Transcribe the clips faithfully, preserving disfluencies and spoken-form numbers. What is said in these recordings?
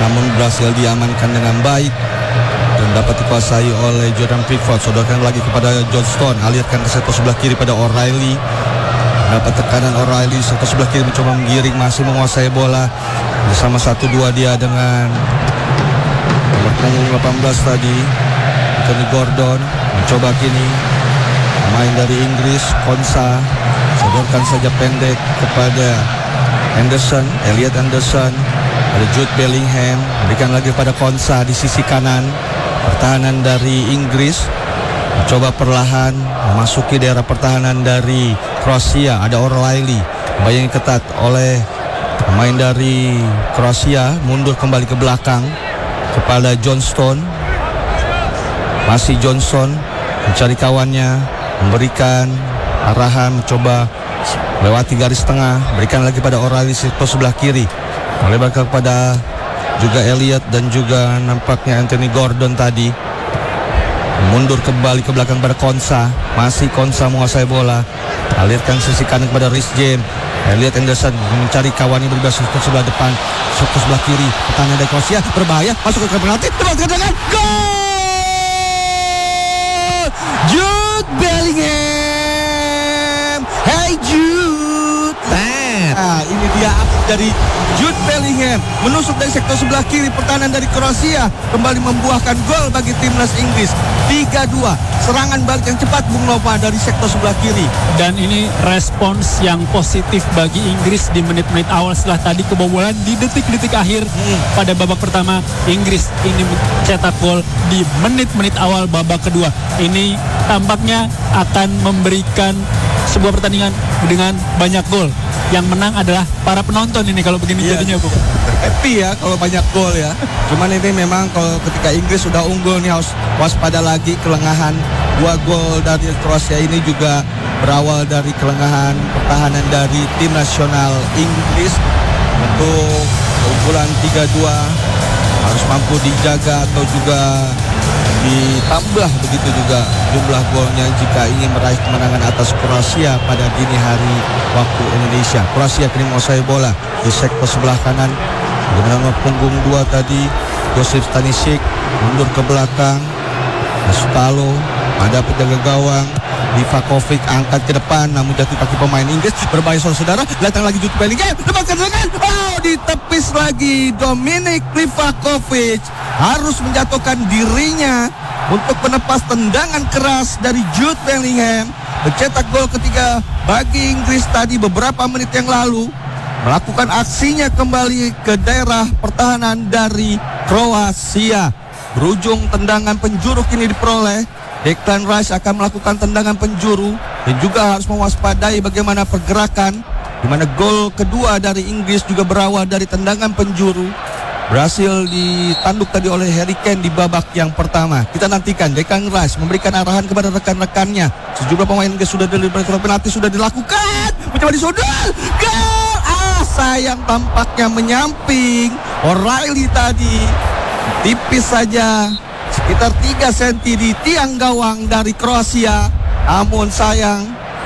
namun berhasil diamankan dengan baik dan dapat dikuasai oleh Jordan Pickford. Sodorkan lagi kepada Johnston, alirkan ke sektor sebelah kiri pada O'Reilly. Dapat tekanan O'Reilly, sektor sebelah kiri mencoba menggiring, masih menguasai bola bersama satu dua dia dengan nomor punggung delapan belas tadi, Anthony Gordon. Mencoba kini pemain dari Inggris, Konsa, sodorkan saja pendek kepada Anderson, Elliot Anderson. Ada Jude Bellingham, berikan lagi pada Konsa di sisi kanan. Pertahanan dari Inggris mencoba perlahan memasuki daerah pertahanan dari Kroasia. Ada O'Reilly, bayang ketat oleh pemain dari Kroasia, mundur kembali ke belakang kepada Johnston. Masih Johnson mencari kawannya, memberikan arahan, mencoba lewati garis tengah, berikan lagi pada O'Reilly sektor sebelah kiri, melebar kepada juga Elliot dan juga nampaknya Anthony Gordon tadi. Mundur kembali ke belakang pada Konsa, masih Konsa menguasai bola, alirkan sisi kanan kepada Reece James. Elliot Anderson mencari kawannya berubah sektor sebelah depan, sektor sebelah kiri, pertahanan dari Kroasia berbahaya, masuk ke penalti, tebak dengan gol! Jude Bellingham, hey Jude, nah ini dia dari Jude Bellingham, menusuk dari sektor sebelah kiri pertahanan dari Kroasia, kembali membuahkan gol bagi timnas Inggris. Tiga dua, serangan balik yang cepat Bung Nova dari sektor sebelah kiri. Dan ini respons yang positif bagi Inggris di menit-menit awal setelah tadi kebobolan di detik-detik akhir hmm. pada babak pertama. Inggris ini mencetak gol di menit-menit awal babak kedua. Ini tampaknya akan memberikan sebuah pertandingan dengan banyak gol. Yang menang adalah para penonton ini kalau begini yeah. jadinya, Bu. Happy ya kalau banyak gol ya. Cuman ini memang kalau ketika Inggris sudah unggul nih harus waspada lagi kelengahan. Dua gol dari Kroasia ini juga berawal dari kelengahan pertahanan dari tim nasional Inggris. Untuk keunggulan tiga dua harus mampu dijaga atau juga ditambah begitu juga jumlah golnya jika ingin meraih kemenangan atas Kroasia pada dini hari waktu Indonesia. Kroasia kini menguasai bola di sektor sebelah kanan dengan nomor punggung dua tadi Josip Stanisic, mundur ke belakang. Sutalo, ada penjaga gawang Livakovic angkat ke depan, namun jatuh kaki pemain Inggris. Berbahaya saudara, datang lagi Jude Bellingham, lepaskan serangan, oh ditepis lagi. Dominic Livakovic harus menjatuhkan dirinya untuk menepas tendangan keras dari Jude Bellingham, mencetak gol ketiga bagi Inggris tadi beberapa menit yang lalu, melakukan aksinya kembali ke daerah pertahanan dari Kroasia. Berujung tendangan penjuru kini diperoleh. Declan Rice akan melakukan tendangan penjuru dan juga harus mewaspadai bagaimana pergerakan, di mana gol kedua dari Inggris juga berawal dari tendangan penjuru. Berhasil ditanduk tadi oleh Harry Kane di babak yang pertama. Kita nantikan Declan Rice memberikan arahan kepada rekan-rekannya. Sejumlah pemain Inggris sudah diberikan penalti, sudah dilakukan. Mencoba disodor. Gol! Ah, sayang tampaknya menyamping. O'Reilly tadi tipis saja, sekitar tiga sentimeter di tiang gawang dari Kroasia. Namun sayang,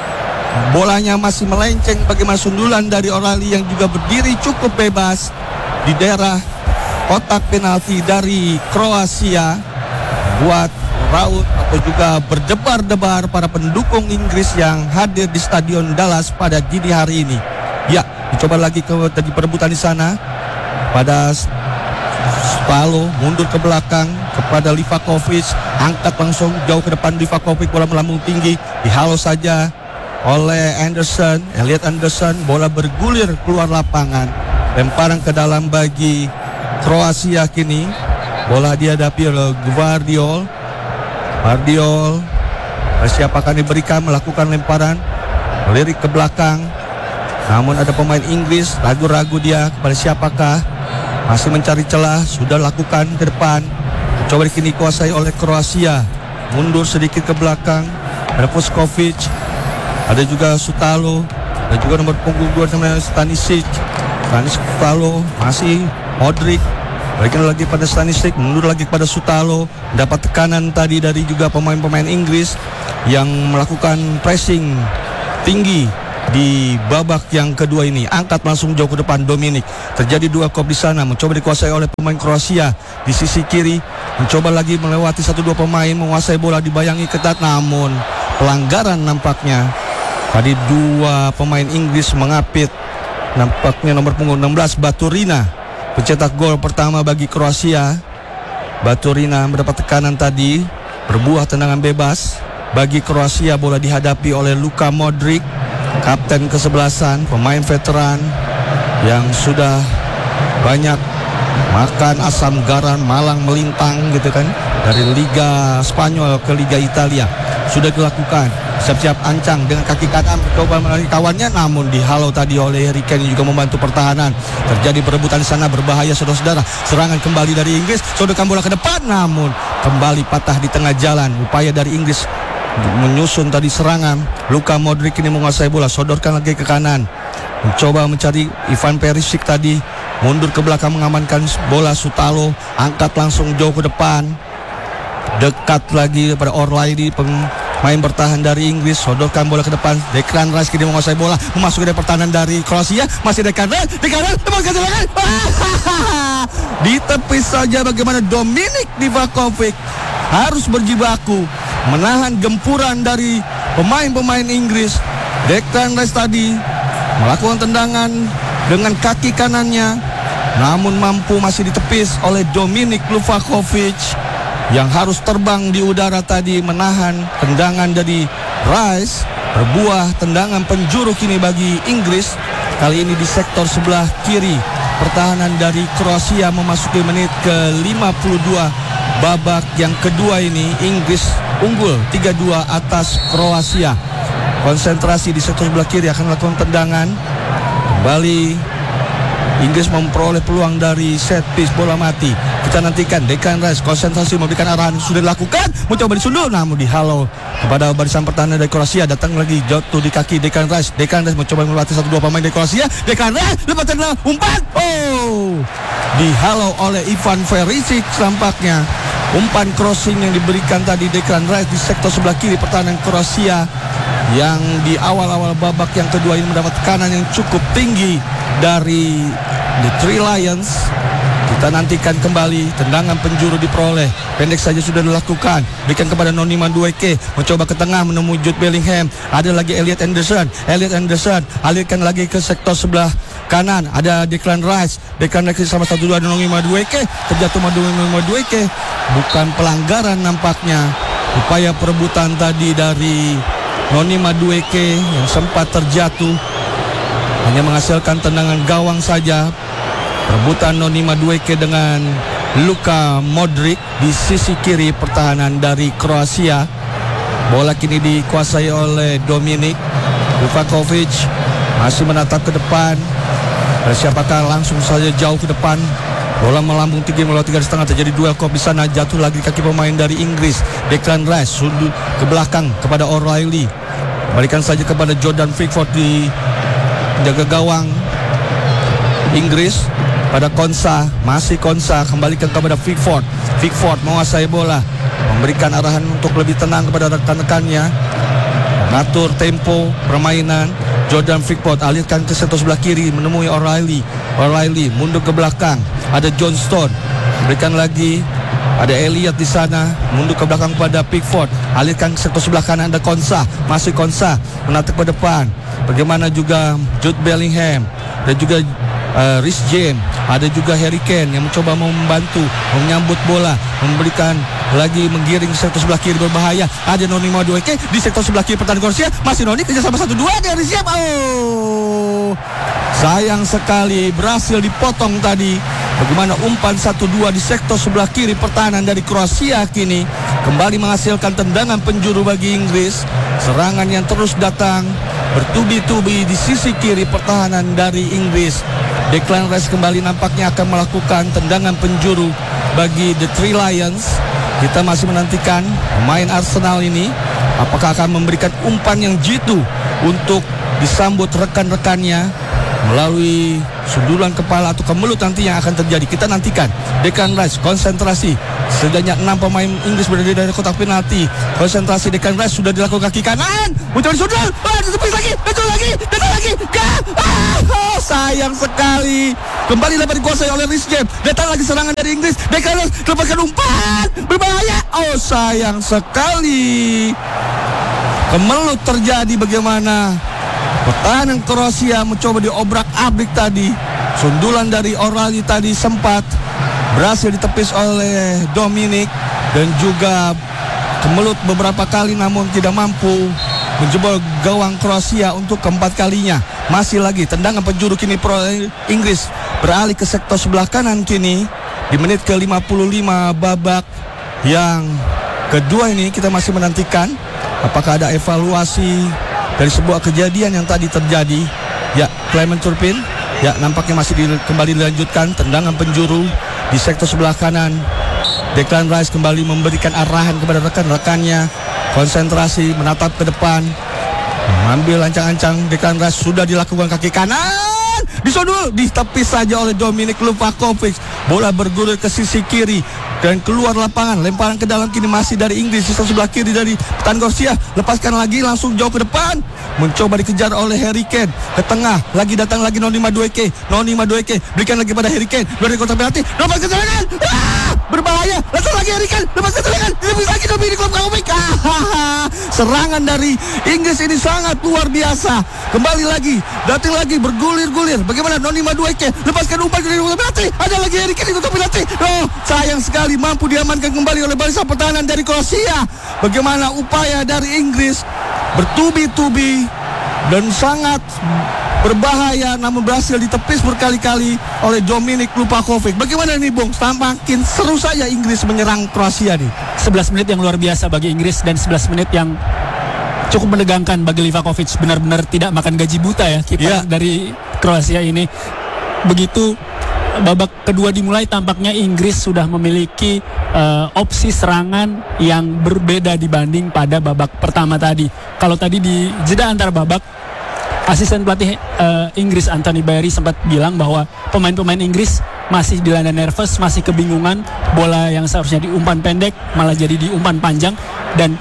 bolanya masih melenceng bagaimana sundulan dari O'Reilly yang juga berdiri cukup bebas di daerah kotak penalti dari Kroasia, buat raut atau juga berdebar-debar para pendukung Inggris yang hadir di Stadion Dallas pada dini hari ini. Ya, dicoba lagi ke tadi perebutan di sana pada Spalo, mundur ke belakang kepada Livakovic, angkat langsung jauh ke depan. Livakovic, bola melambung tinggi, dihalau saja oleh Anderson, Elliot Anderson, bola bergulir keluar lapangan, lemparan ke dalam bagi Kroasia. Kini bola dihadapi oleh Gvardiol. Gvardiol siapakah diberikan melakukan lemparan, melirik ke belakang, namun ada pemain Inggris ragu-ragu dia kepada siapakah. Masih mencari celah, sudah lakukan ke depan. Coba kini dikuasai oleh Kroasia. Mundur sedikit ke belakang. Ada Puskovic, ada juga Sutalo, dan juga nomor punggung dua namanya Stanisic. Stanisic, Sutalo, masih Modric. Berikan lagi pada Stanisic, mundur lagi kepada Sutalo. Dapat tekanan tadi dari juga pemain-pemain Inggris yang melakukan pressing tinggi di babak yang kedua ini. Angkat langsung jauh ke depan Dominic. Terjadi dua kop di sana, mencoba dikuasai oleh pemain Kroasia di sisi kiri. Mencoba lagi melewati satu dua pemain, menguasai bola, dibayangi ketat, namun pelanggaran nampaknya. Tadi dua pemain Inggris mengapit. Nampaknya nomor punggung enam belas Baturina pencetak gol pertama bagi Kroasia. Baturina mendapat tekanan tadi, berbuah tendangan bebas bagi Kroasia. Bola dihadapi oleh Luka Modric, kapten kesebelasan, pemain veteran yang sudah banyak makan asam garam malang melintang gitu kan, dari Liga Spanyol ke Liga Italia. Sudah dilakukan, siap-siap ancang dengan kaki kanan mencoba menarik kawannya, namun dihalau tadi oleh Harry Kane yang juga membantu pertahanan. Terjadi perebutan di sana, berbahaya saudara-saudara. Serangan kembali dari Inggris, sodorkan bola ke depan, namun kembali patah di tengah jalan. Upaya dari Inggris menyusun tadi serangan. Luka Modric ini menguasai bola, sodorkan lagi ke kanan, mencoba mencari Ivan Perisic tadi, mundur ke belakang mengamankan bola. Sutalo angkat langsung jauh ke depan, dekat lagi pada O'Reilly, pemain bertahan dari Inggris, sodorkan bola ke depan. Declan Rice kini menguasai bola, memasuki dari pertahanan dari Kroasia. Masih Declan Rice, Declan Rice lepaskan serangan, ditepis saja. Bagaimana Dominic Divakovic harus berjibaku menahan gempuran dari pemain-pemain Inggris. Declan Rice tadi melakukan tendangan dengan kaki kanannya, namun mampu masih ditepis oleh Dominic Livakovic yang harus terbang di udara tadi menahan tendangan dari Rice. Berbuah tendangan penjuru kini bagi Inggris, kali ini di sektor sebelah kiri pertahanan dari Kroasia. Memasuki menit ke lima puluh dua babak yang kedua ini, Inggris unggul tiga dua atas Kroasia. Konsentrasi di sektor sebelah kiri, akan melakukan tendangan. Kembali Inggris memperoleh peluang dari set piece, bola mati. Kita nantikan Declan Rice konsentrasi memberikan arahan, sudah dilakukan, mencoba disundul, namun dihalau kepada barisan pertahanan dari Kroasia. Datang lagi jatuh di kaki Declan Rice. Declan Rice mencoba melewati satu dua pemain dari Kroasia. Declan Rice lepas tendangan, umpan, oh, dihalau oleh Ivan Perisic tampaknya. Umpan crossing yang diberikan tadi Declan Rice di sektor sebelah kiri pertahanan Kroasia, yang di awal-awal babak yang kedua ini mendapat tekanan yang cukup tinggi dari The Three Lions. Kita nantikan kembali, tendangan penjuru diperoleh, pendek saja sudah dilakukan, berikan kepada Noni Madueke, mencoba ke tengah menemui Jude Bellingham. Ada lagi Elliot Anderson, Elliot Anderson alirkan lagi ke sektor sebelah kanan, ada Declan Rice. Declan Rice sama satu dua Noni Madueke, terjatuh Noni Madueke. Bukan pelanggaran nampaknya, upaya perebutan tadi dari Noni Madueke yang sempat terjatuh, hanya menghasilkan tendangan gawang saja. Rebutan Noni Madueke dengan Luka Modric di sisi kiri pertahanan dari Kroasia. Bola kini dikuasai oleh Dominic Livakovic, masih menatap ke depan. Siapakah langsung saja jauh ke depan. Bola melambung tinggi melewati garis tengah, terjadi dua kop di sana, jatuh lagi kaki pemain dari Inggris. Declan Rice sundul ke belakang kepada O'Reilly, balikan saja kepada Jordan Pickford di jaga gawang Inggris pada Konsa, masih Konsa, kembalikan kepada Pickford. Pickford menguasai bola, memberikan arahan untuk lebih tenang kepada rekan-rekannya, mengatur tempo permainan. Jordan Pickford alirkan ke sektor sebelah kiri menemui O'Reilly. O'Reilly mundur ke belakang, ada Johnston, berikan lagi, ada Elliot di sana, mundur ke belakang pada Pickford, alirkan ke sektor sebelah kanan, ada Konsa, masih Konsa menatap ke depan. Bagaimana juga Jude Bellingham dan juga uh, Reece James, ada juga Harry Kane yang mencoba membantu menyambut bola, memberikan lagi, menggiring sektor sebelah kiri berbahaya. Ada Noni Madueke di sektor sebelah kiri pertahanan Kroasia, masih Noni kerja sama satu dua dari James. Oh, sayang sekali berhasil dipotong tadi. Bagaimana umpan satu dua di sektor sebelah kiri pertahanan dari Kroasia kini kembali menghasilkan tendangan penjuru bagi Inggris. Serangan yang terus datang bertubi-tubi di sisi kiri pertahanan dari Inggris. Declan Rice kembali nampaknya akan melakukan tendangan penjuru bagi The Three Lions. Kita masih menantikan pemain Arsenal ini apakah akan memberikan umpan yang jitu untuk disambut rekan-rekannya melalui sundulan kepala atau kemelut nanti yang akan terjadi. Kita nantikan. Declan Rice konsentrasi, Setidaknya enam pemain Inggris berdiri dari kotak penalti. Konsentrasi Declan Rice sudah dilakukan kaki kanan. Muncul sudut. Ah, ditepis lagi. Muncul lagi. Datang lagi. Gah. Ah, oh, sayang sekali. Kembali dapat dikuasai oleh Reece James. Datang lagi serangan dari Inggris. Declan Rice lepaskan umpan. Berbahaya. Oh, sayang sekali. Kemelut terjadi bagaimana pertahanan Kroasia mencoba diobrak-abrik tadi. Sundulan dari O'Reilly tadi sempat berhasil ditepis oleh Dominic dan juga kemelut beberapa kali namun tidak mampu menjebol gawang Kroasia untuk keempat kalinya. Masih lagi tendangan penjuru kini pro Inggris beralih ke sektor sebelah kanan kini di menit ke lima puluh lima babak yang kedua ini. Kita masih menantikan apakah ada evaluasi dari sebuah kejadian yang tadi terjadi. Ya, Clement Turpin ya nampaknya masih di, kembali dilanjutkan tendangan penjuru di sektor sebelah kanan. Declan Rice kembali memberikan arahan kepada rekan-rekannya. Konsentrasi menatap ke depan. Mengambil ancang-ancang. Declan Rice sudah dilakukan kaki kanan. Disodul, ditepis saja oleh Dominic Livakovic. Bola bergulir ke sisi kiri dan keluar lapangan. Lemparan ke dalam kini masih dari Inggris. Sisa sebelah kiri dari pertahanan Kroasia. Lepaskan lagi langsung jauh ke depan. Mencoba dikejar oleh Harry Kane. Ke tengah. Lagi datang lagi Noni Madueke. Noni Madueke. Berikan lagi pada Harry Kane. Dari kotak penalti. Lepas ke serangan. Ah! Berbahaya. Lepas lagi Harry Kane. Lepas ke serangan. Lebih lagi Dominic Livakovic. Ah! Serangan dari Inggris ini sangat luar biasa. Kembali lagi. Datang lagi. Bergulir-gulir. Bagaimana Noni Madueke. Lepaskan umpan dari kotak penalti. Ada lagi Harry Kane di kotak penalti. Oh, sayang sekali mampu diamankan kembali oleh barisan pertahanan dari Kroasia. Bagaimana upaya dari Inggris bertubi-tubi dan sangat berbahaya namun berhasil ditepis berkali-kali oleh Dominic Livakovic. Bagaimana nih Bung? Semakin seru saja Inggris menyerang Kroasia nih. sebelas menit yang luar biasa bagi Inggris dan sebelas menit yang cukup menegangkan bagi Livakovic. Benar-benar tidak makan gaji buta ya kiper yeah. dari Kroasia ini. Begitu babak kedua dimulai tampaknya Inggris sudah memiliki uh, opsi serangan yang berbeda dibanding pada babak pertama tadi. Kalau tadi di jeda antar babak, asisten pelatih uh, Inggris Anthony Barry sempat bilang bahwa pemain-pemain Inggris masih dilanda nervous, masih kebingungan. Bola yang seharusnya diumpan pendek malah jadi diumpan panjang. Dan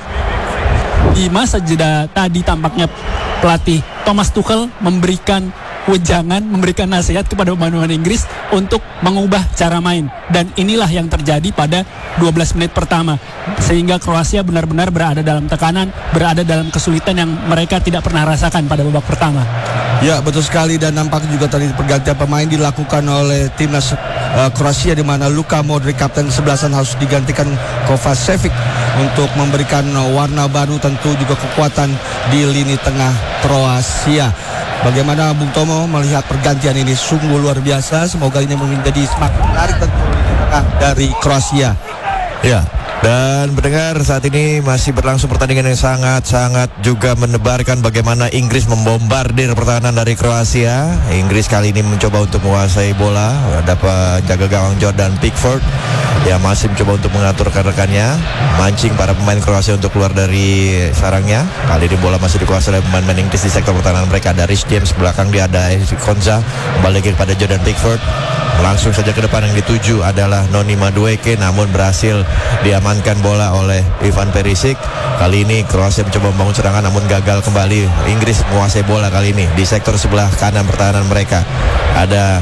di masa jeda tadi tampaknya pelatih Thomas Tuchel memberikan wejangan, memberikan nasihat kepada pemain-pemain Inggris untuk mengubah cara main. Dan inilah yang terjadi pada dua belas menit pertama. Sehingga Kroasia benar-benar berada dalam tekanan, berada dalam kesulitan yang mereka tidak pernah rasakan pada babak pertama. Ya, betul sekali. Dan nampak juga tadi pergantian pemain dilakukan oleh timnas uh, Kroasia, di mana Luka Modric kapten kesebelasan harus digantikan Kovacevic untuk memberikan uh, warna baru, tentu juga kekuatan di lini tengah Kroasia. Bagaimana Bung Tomo melihat pergantian ini? Sungguh luar biasa. Semoga ini menjadi semakin menarik tentu dari Kroasia. Ya, dan mendengar saat ini masih berlangsung pertandingan yang sangat-sangat juga menebarkan bagaimana Inggris membombardir pertahanan dari Kroasia. Inggris kali ini mencoba untuk menguasai bola. Dapat jaga gawang Jordan Pickford yang masih mencoba untuk mengatur rekan-rekannya, mancing para pemain Kroasia untuk keluar dari sarangnya. Kali ini bola masih dikuasai oleh pemain Inggris di sektor pertahanan mereka. Ada Reece James, belakang dia ada Konza, kembali lagi kepada Jordan Pickford. Langsung saja ke depan, yang dituju adalah Noni Madueke, namun berhasil diamankan bola oleh Ivan Perisic. Kali ini Kroasia mencoba membangun serangan namun gagal kembali. Inggris menguasai bola kali ini di sektor sebelah kanan pertahanan mereka. Ada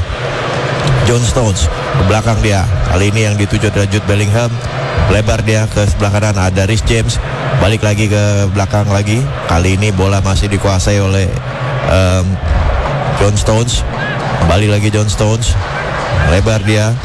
John Stones ke belakang dia. Kali ini yang dituju adalah Jude Bellingham. Lebar dia ke sebelah kanan, ada Reece James. Balik lagi ke belakang lagi. Kali ini bola masih dikuasai oleh um, John Stones. Kembali lagi John Stones. Lebar dia.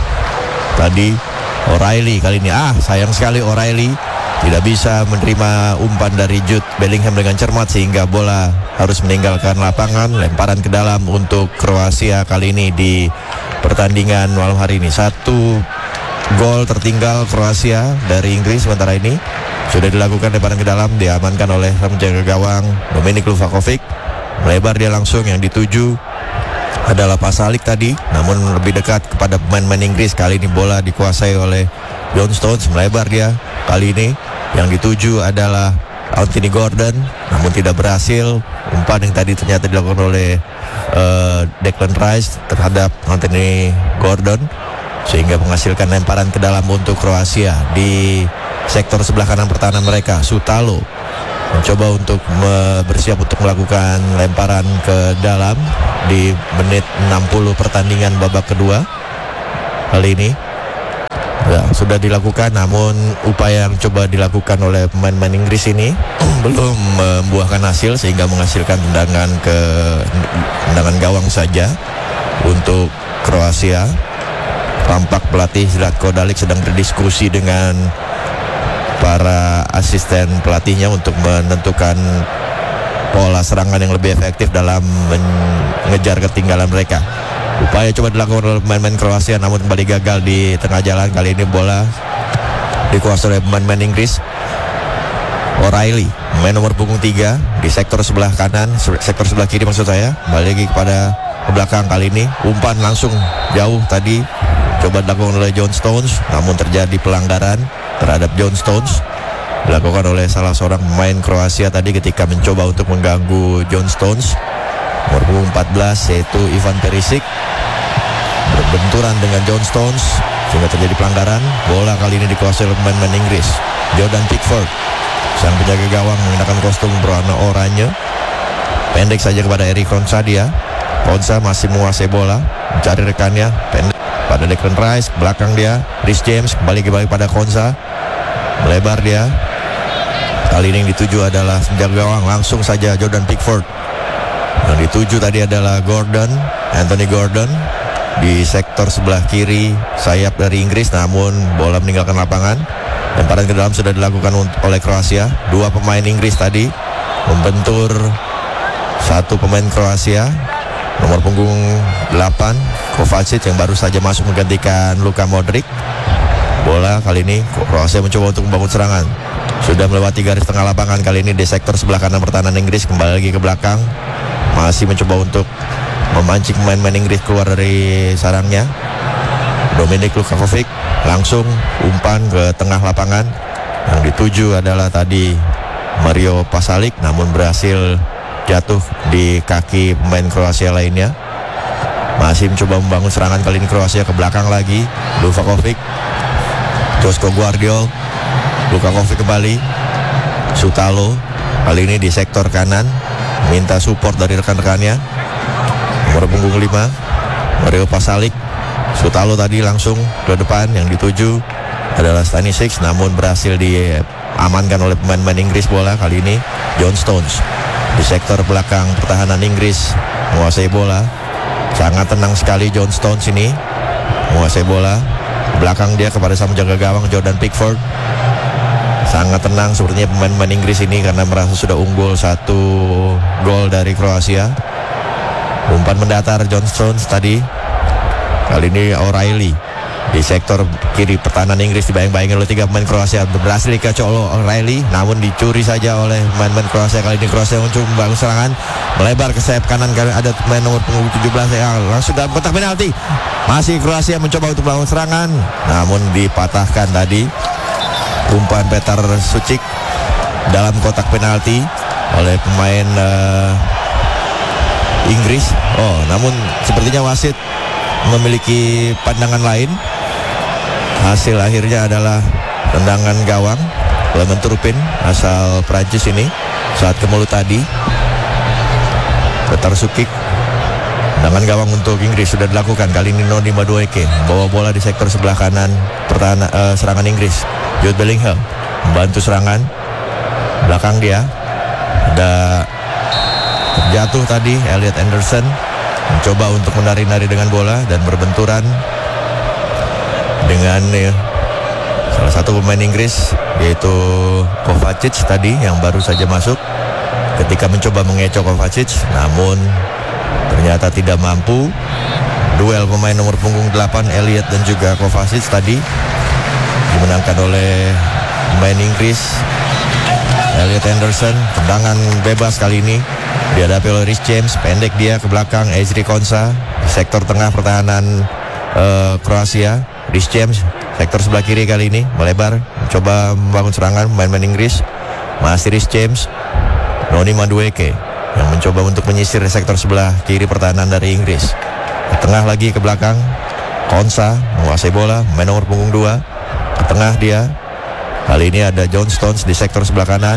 Tadi O'Reilly kali ini. Ah, sayang sekali O'Reilly tidak bisa menerima umpan dari Jude Bellingham dengan cermat sehingga bola harus meninggalkan lapangan. Lemparan ke dalam untuk Kroasia kali ini di pertandingan malam hari ini. Satu gol tertinggal Kroasia dari Inggris sementara ini. Sudah dilakukan lemparan ke dalam, diamankan oleh penjaga gawang Dominic Livakovic. Melebar dia langsung, yang dituju adalah Pasalic tadi, namun lebih dekat kepada pemain-pemain Inggris. Kali ini bola dikuasai oleh John Stones. Melebar dia kali ini, yang dituju adalah Anthony Gordon, namun tidak berhasil. Umpan yang tadi ternyata dilakukan oleh uh, Declan Rice terhadap Anthony Gordon. sehingga menghasilkan lemparan ke dalam untuk Kroasia. Di sektor sebelah kanan pertahanan mereka, Sutalo mencoba untuk me- bersiap untuk melakukan lemparan ke dalam di menit enam puluh pertandingan babak kedua kali ini. Ya, sudah dilakukan, namun upaya yang coba dilakukan oleh pemain-pemain Inggris ini belum membuahkan hasil sehingga menghasilkan tendangan ke tendangan gawang saja untuk Kroasia. Tampak pelatih Zlatko Dalic sedang berdiskusi dengan para asisten pelatihnya untuk menentukan pola serangan yang lebih efektif dalam mengejar ketinggalan mereka. Upaya coba dilakukan oleh pemain-pemain Kroasia, namun kembali gagal di tengah jalan. Kali ini bola dikuasai oleh pemain-pemain Inggris. O'Reilly, pemain nomor punggung tiga di sektor sebelah kanan, sektor sebelah kiri maksud saya. Kembali lagi kepada ke belakang, kali ini umpan langsung jauh tadi coba dilakukan oleh John Stones, namun terjadi pelanggaran terhadap John Stones dilakukan oleh salah seorang pemain Kroasia tadi ketika mencoba untuk mengganggu John Stones. Nomor punggung empat belas yaitu Ivan Perisic berbenturan dengan John Stones sehingga terjadi pelanggaran. Bola kali ini dikuasai oleh pemain Inggris. Jordan Pickford, sang penjaga gawang mengenakan kostum berwarna oranye, pendek saja kepada Eric Konsa. Dia Konsa masih menguasai bola, mencari rekannya, pendek pada Declan Rice, belakang dia Reece James, kembali kembali pada Konsa, melebar dia. Kali ini yang dituju adalah penjaga gawang, langsung saja Jordan Pickford. Yang dituju tadi adalah Gordon, Anthony Gordon di sektor sebelah kiri sayap dari Inggris, namun bola meninggalkan lapangan. Lemparan ke dalam sudah dilakukan oleh Kroasia. Dua pemain Inggris tadi membentur satu pemain Kroasia, nomor punggung delapan Kovacic yang baru saja masuk menggantikan Luka Modric. Bola kali ini Kroasia mencoba untuk membangun serangan, sudah melewati garis tengah lapangan. Kali ini di sektor sebelah kanan pertahanan Inggris, kembali lagi ke belakang, masih mencoba untuk memancing pemain-pemain Inggris keluar dari sarangnya. Dominik Lukakovic langsung umpan ke tengah lapangan. Yang dituju adalah tadi Mario Pasalic, namun berhasil jatuh di kaki pemain Kroasia lainnya. Masih mencoba membangun serangan, kali ini Kroasia ke belakang lagi. Lukakovic, Josko Gvardiol, Lukakovic kembali, Sutalo kali ini di sektor kanan minta support dari rekan-rekannya. Nomor punggung lima Mario Pasalic. Sutalo tadi langsung ke depan, yang dituju adalah Stanisic, namun berhasil diamankan oleh pemain-pemain Inggris. Bola kali ini John Stones di sektor belakang pertahanan Inggris menguasai bola. Sangat tenang sekali John Stones ini menguasai bola. Belakang dia kepada sang penjaga gawang Jordan Pickford. Sangat tenang sepertinya pemain-pemain Inggris ini karena merasa sudah unggul satu gol dari Kroasia. Umpan mendatar John Stones tadi. Kali ini O'Reilly di sektor kiri pertahanan Inggris dibayang-bayangin oleh tiga pemain Kroasia. Berhasil dikacau oleh O'Reilly, namun dicuri saja oleh pemain-pemain Kroasia. Kali ini Kroasia mencoba membangun serangan, melebar ke sayap kanan. Kali ada pemain nomor punggung tujuh belas yang langsung dalam kotak penalti. Masih Kroasia mencoba untuk membangun serangan, namun dipatahkan tadi umpan Petar Sucic dalam kotak penalti oleh pemain uh, Inggris. Oh, namun sepertinya wasit memiliki pandangan lain. Hasil akhirnya adalah tendangan gawang Clement Turpin asal Prancis ini saat ke mulut tadi. Petar Sucic, tendangan gawang untuk Inggris sudah dilakukan. Kali ini Noni Madueke bawa bola di sektor sebelah kanan pertahanan uh, serangan Inggris. Jude Bellingham membantu serangan. Belakang dia ada jatuh tadi Elliot Anderson, mencoba untuk menari-nari dengan bola dan berbenturan dengan ya, salah satu pemain Inggris yaitu Kovacic tadi yang baru saja masuk. Ketika mencoba mengecoh Kovacic, namun ternyata tidak mampu. Duel pemain nomor punggung delapan Elliot dan juga Kovacic tadi dimenangkan oleh pemain Inggris Elliot Anderson. Tendangan bebas kali ini dihadapi oleh Reece James, pendek dia ke belakang Ezri Konsa di sektor tengah pertahanan uh, Kroasia. Reece James sektor sebelah kiri kali ini melebar, mencoba membangun serangan pemain-pemain Inggris. Masih Reece James, Noni Madueke yang mencoba untuk menyisir di sektor sebelah kiri pertahanan dari Inggris. Ke tengah lagi ke belakang Konsa menguasai bola, main nomor punggung dua. Ke tengah dia. Kali ini ada John Stones di sektor sebelah kanan.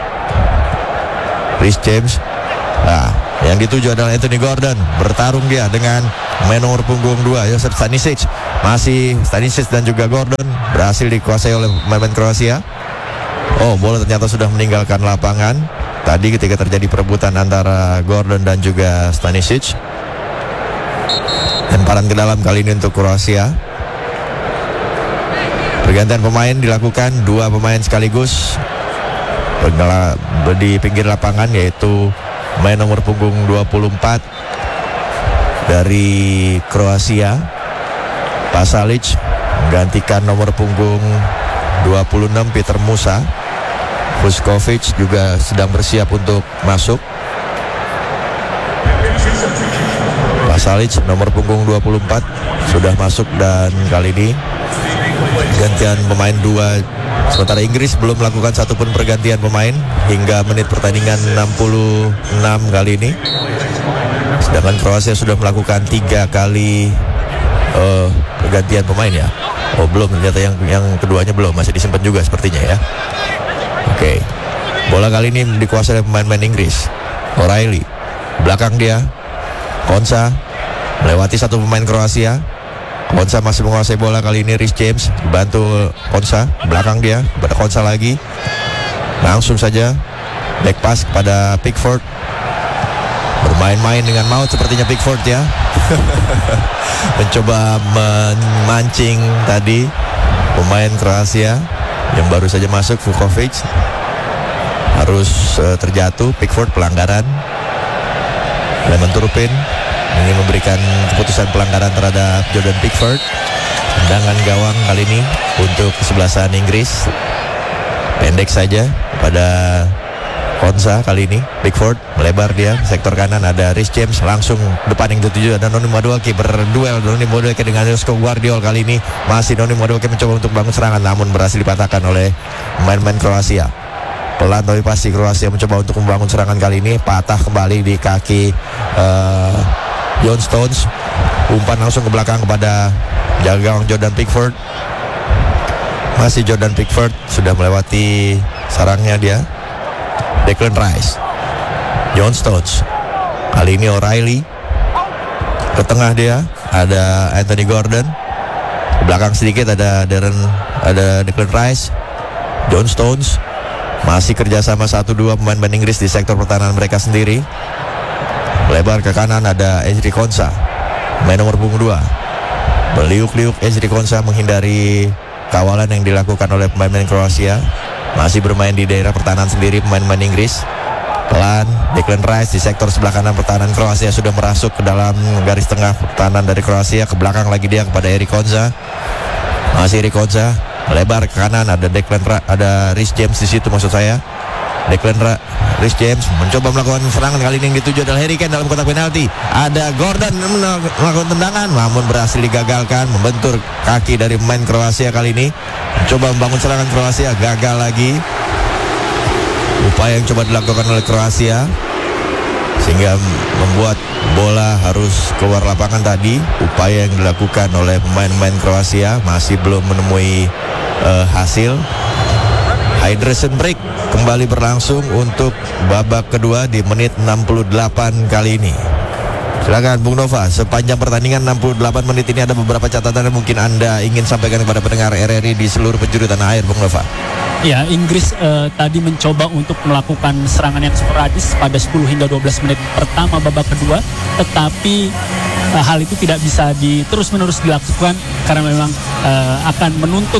Rhys James. Nah, yang dituju adalah Anthony Gordon. Bertarung dia dengan main nomor punggung dua, Josip Stanisic. Masih Stanisic dan juga Gordon berhasil dikuasai oleh pemain Kroasia. Oh, bola ternyata sudah meninggalkan lapangan tadi ketika terjadi perebutan antara Gordon dan juga Stanisic. Lemparan ke dalam kali ini untuk Kroasia. Pergantian pemain dilakukan, dua pemain sekaligus di pinggir lapangan, yaitu main nomor punggung dua puluh empat dari Kroasia, Pasalic, menggantikan nomor punggung dua puluh enam Peter Musa. Vuskovic juga sedang bersiap untuk masuk. Pasalic nomor punggung dua puluh empat sudah masuk, dan kali ini gantian pemain dua. Sementara Inggris belum melakukan satupun pergantian pemain hingga menit pertandingan enam puluh enam kali ini. Sedangkan Kroasia sudah melakukan tiga kali uh, pergantian pemain ya. Oh belum, ternyata yang yang keduanya belum, masih disimpan juga sepertinya ya. Oke, okay. Bola kali ini dikuasai oleh pemain-pemain Inggris. O'Reilly, belakang dia Konsa, melewati satu pemain Kroasia. Konsa masih menguasai bola, kali ini Rhys James dibantu Konsa, belakang dia kepada Konsa lagi. Langsung saja back pass kepada Pickford. Bermain-main dengan maut sepertinya Pickford ya. Mencoba memancing tadi pemain Kroasia yang baru saja masuk, Vukovic. Harus uh, terjatuh. Pickford pelanggaran. Lemon Turpin ini memberikan keputusan pelanggaran terhadap Jordan Pickford. Tendangan gawang kali ini untuk kesebelasan Inggris. Pendek saja pada Konsa kali ini. Pickford melebar dia sektor kanan, ada Rhys James langsung depan yang dituju, ada Noni Madueke berduel. Noni Madueke dengan Josko Gvardiol kali ini. Masih Noni Madueke mencoba untuk bangun serangan, namun berhasil dipatahkan oleh pemain-pemain Kroasia. Pelan tapi pasti Kroasia mencoba untuk membangun serangan kali ini. Patah kembali di kaki uh, John Stones. Umpan langsung ke belakang kepada jaga gawang Jordan Pickford. Masih Jordan Pickford sudah melewati sarangnya dia. Declan Rice, John Stones. Kali ini O'Reilly. Ke tengah dia ada Anthony Gordon. Ke belakang sedikit ada Darren, ada Declan Rice, John Stones. Masih kerjasama satu dua pemain pemain Inggris di sektor pertahanan mereka sendiri. Lebar ke kanan ada Ezri Konsa, main nomor punggung dua. Meliuk-liuk Ezri Konsa menghindari kawalan yang dilakukan oleh pemain-pemain Kroasia. Masih bermain di daerah pertahanan sendiri pemain-pemain Inggris. Pelan Declan Rice di sektor sebelah kanan pertahanan Kroasia sudah merasuk ke dalam garis tengah pertahanan dari Kroasia. Ke belakang lagi dia kepada Erik Konsa. Masih Erik Konsa melebar ke kanan, ada Declan Ra- ada Rhys James di situ maksud saya. Declan Ra- Rhys James mencoba melakukan serangan, kali ini yang dituju adalah Harry Kane dalam kotak penalti. Ada Gordon melakukan tendangan namun berhasil digagalkan, membentur kaki dari pemain Kroasia kali ini. Mencoba membangun serangan Kroasia, gagal lagi. Upaya yang coba dilakukan oleh Kroasia sehingga membuat bola harus keluar lapangan tadi. Upaya yang dilakukan oleh pemain-pemain Kroasia masih belum menemui uh, hasil. Hydration break kembali berlangsung untuk babak kedua di menit enam puluh delapan kali ini. Silakan Bung Nova, sepanjang pertandingan enam puluh delapan menit ini ada beberapa catatan yang mungkin Anda ingin sampaikan kepada pendengar R R I di seluruh penjuru tanah air, Bung Nova. Ya, Inggris uh, tadi mencoba untuk melakukan serangan yang sporadis pada sepuluh hingga dua belas menit pertama babak kedua, tetapi uh, hal itu tidak bisa di, terus-menerus dilakukan karena memang uh, akan menuntut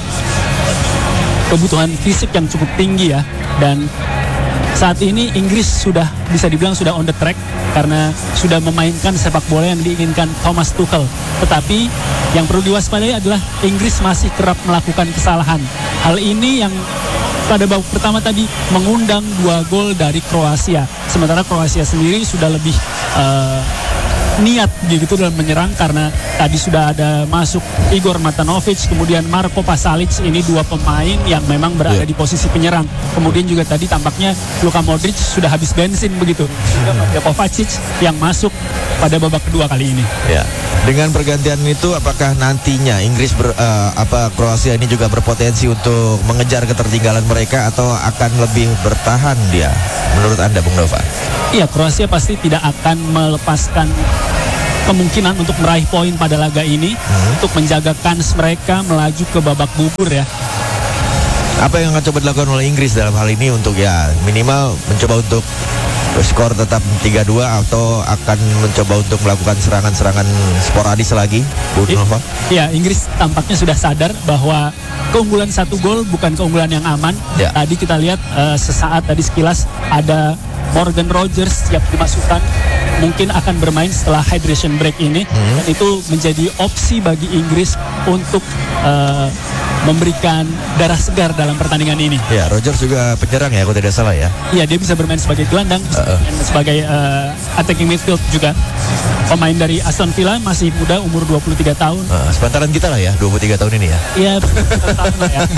kebutuhan fisik yang cukup tinggi ya. Dan saat ini Inggris sudah bisa dibilang sudah on the track karena sudah memainkan sepak bola yang diinginkan Thomas Tuchel. Tetapi yang perlu diwaspadai adalah Inggris masih kerap melakukan kesalahan. Hal ini yang pada babak pertama tadi mengundang dua gol dari Kroasia. Sementara Kroasia sendiri sudah lebih uh, niat gitu dalam menyerang, karena tadi sudah ada masuk Igor Matanovic, kemudian Marko Pasalic, ini dua pemain yang memang berada yeah. di posisi penyerang. Kemudian juga tadi tampaknya Luka Modric sudah habis bensin begitu. Sehingga Kovacic yang masuk pada babak kedua kali ini. Ya. Dengan pergantian itu, apakah nantinya Inggris ber, uh, apa Kroasia ini juga berpotensi untuk mengejar ketertinggalan mereka atau akan lebih bertahan dia? Menurut Anda, Bung Nova? Iya, Kroasia pasti tidak akan melepaskan kemungkinan untuk meraih poin pada laga ini, hmm. untuk menjaga kans mereka melaju ke babak gugur ya. Apa yang akan coba dilakukan oleh Inggris dalam hal ini untuk ya minimal mencoba untuk skor tetap tiga dua atau akan mencoba untuk melakukan serangan-serangan sporadis lagi, Bung Nova? Iya, Inggris tampaknya sudah sadar bahwa keunggulan satu gol bukan keunggulan yang aman. Ya. Tadi kita lihat uh, sesaat tadi sekilas ada Morgan Rogers siap dimasukkan, mungkin akan bermain setelah hydration break ini, hmm. dan itu menjadi opsi bagi Inggris untuk uh, memberikan darah segar dalam pertandingan ini. Ya, Rogers juga penyerang ya, aku tidak salah ya. Iya, dia bisa bermain sebagai gelandang, bisa uh, bermain sebagai uh, attacking midfield juga. Pemain dari Aston Villa, masih muda, umur dua puluh tiga tahun. Uh, sepantaran kita lah ya, dua puluh tiga tahun ini ya. Iya, tahun ya.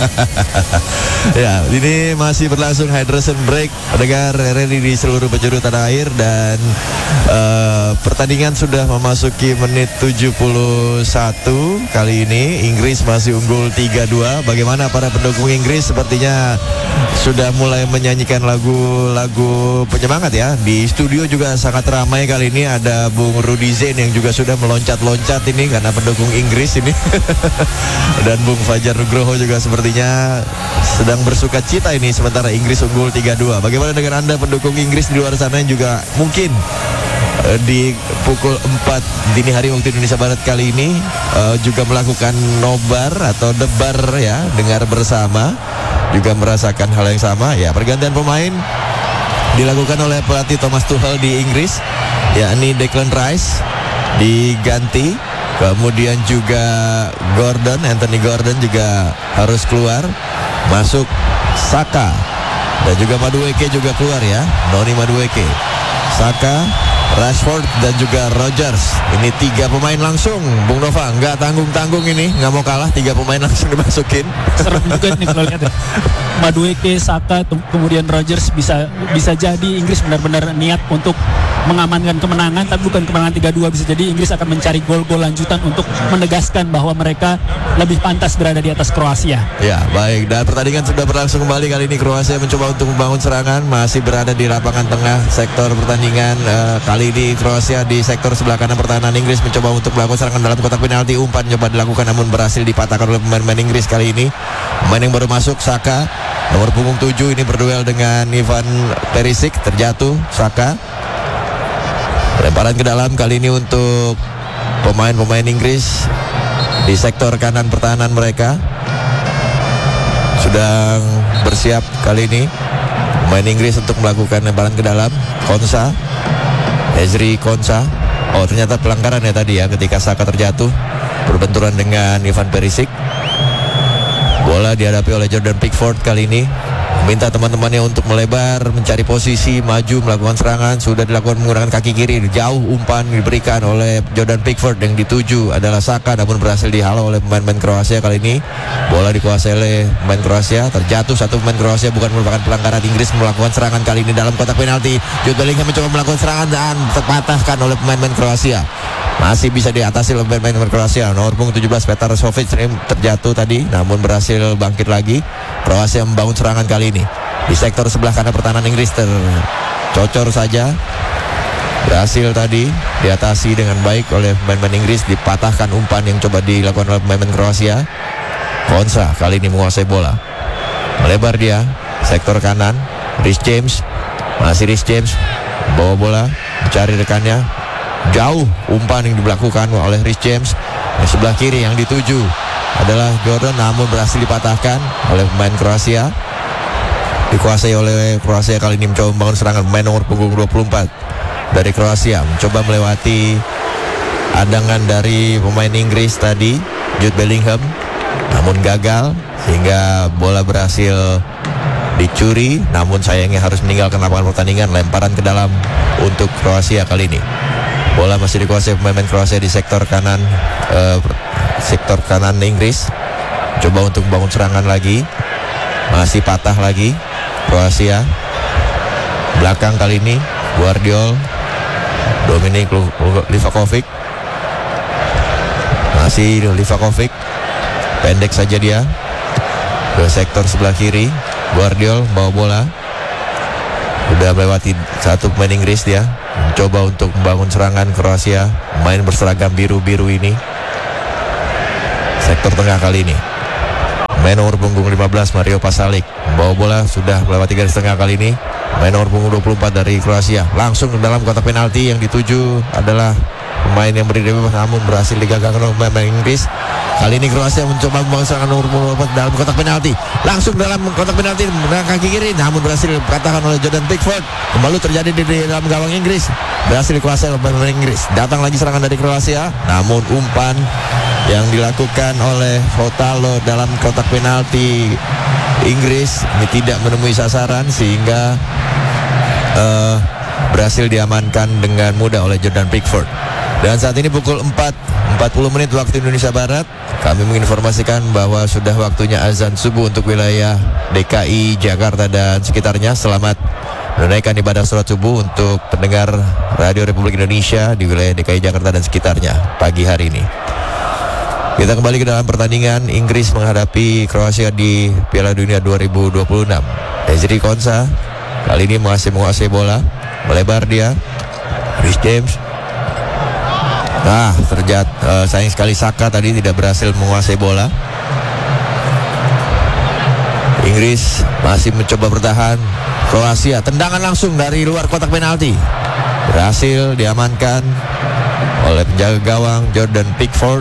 Ya, ini masih berlangsung hydration break. Dengar ready di seluruh penjuru tanah air dan uh, pertandingan sudah memasuki menit tujuh puluh satu. Kali ini Inggris masih unggul tiga dua. Bagaimana para pendukung Inggris? Sepertinya sudah mulai menyanyikan lagu-lagu penyemangat ya. Di studio juga sangat ramai kali ini, ada Bung Rudy Zain yang juga sudah meloncat-loncat ini karena pendukung Inggris ini. Dan Bung Fajar Nugroho juga sepertinya sedang bersuka cita ini sementara Inggris unggul tiga dua. Bagaimana dengan Anda pendukung Inggris di luar sana yang juga mungkin uh, di pukul empat dini hari waktu Indonesia Barat kali ini uh, juga melakukan nobar atau debar ya, dengar bersama, juga merasakan hal yang sama ya. Pergantian pemain dilakukan oleh pelatih Thomas Tuchel di Inggris, yakni Declan Rice diganti, kemudian juga Gordon, Anthony Gordon juga harus keluar, masuk Saka dan juga Madueke juga keluar ya, Noni Madueke, Saka, Rashford dan juga Rogers. Ini tiga pemain langsung, Bung Nova, nggak tanggung-tanggung ini, nggak mau kalah, tiga pemain langsung dimasukin. Serem juga nih kalau lihat ya. Madueke, Saka, kemudian Rogers, bisa bisa jadi Inggris benar-benar niat untuk mengamankan kemenangan, tapi bukan kemenangan tiga dua, bisa jadi Inggris akan mencari gol-gol lanjutan untuk menegaskan bahwa mereka lebih pantas berada di atas Kroasia. Ya, baik, dan pertandingan sudah berlangsung kembali. Kali ini Kroasia mencoba untuk membangun serangan, masih berada di lapangan tengah sektor pertandingan. Uh, kali ini Kroasia di sektor sebelah kanan pertahanan Inggris mencoba untuk melakukan serangan dalam kotak penalti. Umpan coba dilakukan namun berhasil dipatahkan oleh pemain-pemain Inggris kali ini. Pemain yang baru masuk, Saka, nomor punggung tujuh, ini berduel dengan Ivan Perisic, terjatuh Saka. Lemparan ke dalam kali ini untuk pemain-pemain Inggris di sektor kanan pertahanan mereka. Sedang bersiap kali ini pemain Inggris untuk melakukan lemparan ke dalam. Konsa, Ezri Konsa. Oh, ternyata pelanggaran ya tadi ya ketika Saka terjatuh berbenturan dengan Ivan Perisic. Bola dihadapi oleh Jordan Pickford kali ini, minta teman-temannya untuk melebar, mencari posisi, maju, melakukan serangan. Sudah dilakukan menggunakan kaki kiri, jauh umpan diberikan oleh Jordan Pickford. Yang dituju adalah Saka, namun berhasil dihalau oleh pemain-pemain Kroasia kali ini. Bola dikuasai oleh pemain Kroasia, terjatuh satu pemain Kroasia, bukan merupakan pelanggaran. Inggris melakukan serangan kali ini dalam kotak penalti. Jude Bellingham mencoba melakukan serangan dan terpatahkan oleh pemain-pemain Kroasia. Masih bisa diatasi oleh pemain-pemain Kroasia. Nomor punggung tujuh belas Petar Sovic terjatuh tadi, namun berhasil bangkit lagi. Kroasia membangun serangan kali ini di sektor sebelah kanan pertahanan Inggris, tercocor saja. Berhasil tadi diatasi dengan baik oleh pemain-pemain Inggris. Dipatahkan umpan yang coba dilakukan oleh pemain Kroasia. Konsa kali ini menguasai bola, melebar dia sektor kanan. Reece James, masih Reece James bawa bola, mencari rekannya. Jauh umpan yang dilakukan oleh Reece James. Di sebelah kiri yang dituju adalah Gordon, namun berhasil dipatahkan oleh pemain Kroasia. Dikuasai oleh Kroasia kali ini mencoba membangun serangan. Pemain nomor punggung dua puluh empat dari Kroasia mencoba melewati adangan dari pemain Inggris tadi, Jude Bellingham, namun gagal sehingga bola berhasil dicuri, namun sayangnya harus meninggalkan lapangan pertandingan. Lemparan ke dalam untuk Kroasia kali ini. Bola masih dikuasai pemain Kroasia di sektor kanan, uh, sektor kanan Inggris. Coba untuk bangun serangan lagi. Masih patah lagi Kroasia. Belakang kali ini Guardiol, Dominik Livakovic. Masih Livakovic. Pendek saja dia ke sektor sebelah kiri. Guardiol bawa bola. Sudah melewati satu pemain Inggris dia. Mencoba untuk membangun serangan Kroasia. Main berseragam biru-biru ini. Sektor tengah kali ini. Main nomor punggung lima belas Mario Pasalic. Bawa bola sudah melewati garis tengah kali ini. Main nomor punggung dua puluh empat dari Kroasia. Langsung ke dalam kotak penalti. Yang dituju adalah pemain yang berdiri bebas, namun berhasil digagalkan oleh pemain Inggris. Kali ini Kroasia mencoba membangun serangan nomor dua puluh empat dalam kotak penalti. Langsung dalam kotak penalti menggunakan kaki kiri, namun berhasil dikatakan oleh Jordan Pickford. Kembali terjadi di dalam gawang Inggris. Berhasil dikuasai oleh pemain Inggris. Datang lagi serangan dari Kroasia, namun umpan yang dilakukan oleh Lautaro dalam kotak penalti Inggris ini tidak menemui sasaran, sehingga uh, berhasil diamankan dengan mudah oleh Jordan Pickford. Dan saat ini pukul empat empat puluh menit waktu Indonesia Barat. Kami menginformasikan bahwa sudah waktunya azan subuh untuk wilayah D K I Jakarta dan sekitarnya. Selamat menunaikan ibadah sholat subuh untuk pendengar Radio Republik Indonesia di wilayah D K I Jakarta dan sekitarnya pagi hari ini. Kita kembali ke dalam pertandingan. Inggris menghadapi Kroasia di Piala Dunia dua ribu dua puluh enam. Ezri Konsa kali ini masih menguasai bola. Melebar dia. Rhys James. Nah, terjat uh, sayang sekali Saka tadi tidak berhasil menguasai bola. Inggris masih mencoba bertahan. Kroasia tendangan langsung dari luar kotak penalti. Berhasil diamankan oleh penjaga gawang Jordan Pickford.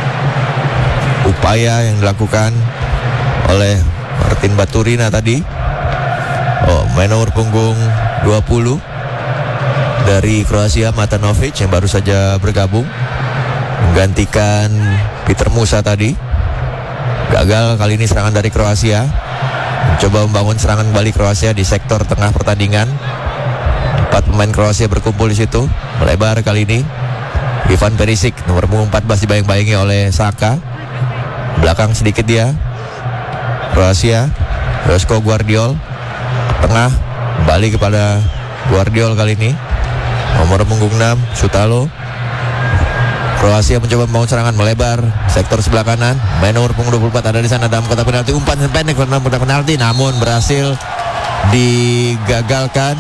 Upaya yang dilakukan oleh Martin Baturina tadi. Oh, main nomor punggung dua puluh dari Kroasia, Matanovic, yang baru saja bergabung menggantikan Peter Musa tadi. Gagal kali ini serangan dari Kroasia. Mencoba membangun serangan kembali Kroasia di sektor tengah pertandingan. Empat pemain Kroasia berkumpul di situ. Melebar kali ini Ivan Perisic, nomor punggung empat belas, dibayang-bayangi oleh Saka. Belakang sedikit dia Kroasia, Joško Guardiol. Tengah kembali kepada Guardiol kali ini. Nomor punggung enam, Sutalo. Kroasia mencoba membangun serangan, melebar sektor sebelah kanan. Main nomor punggung dua puluh empat ada di sana dalam kotak penalti. Umpan pendek dalam kotak penalti, namun berhasil digagalkan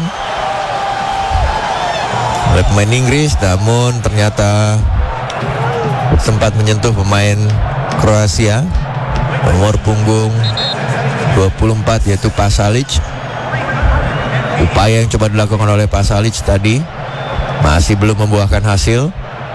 oleh pemain Inggris. Namun ternyata sempat menyentuh pemain Kroasia, nomor punggung dua puluh empat, yaitu Pasalic. Upaya yang coba dilakukan oleh Pasalic tadi masih belum membuahkan hasil.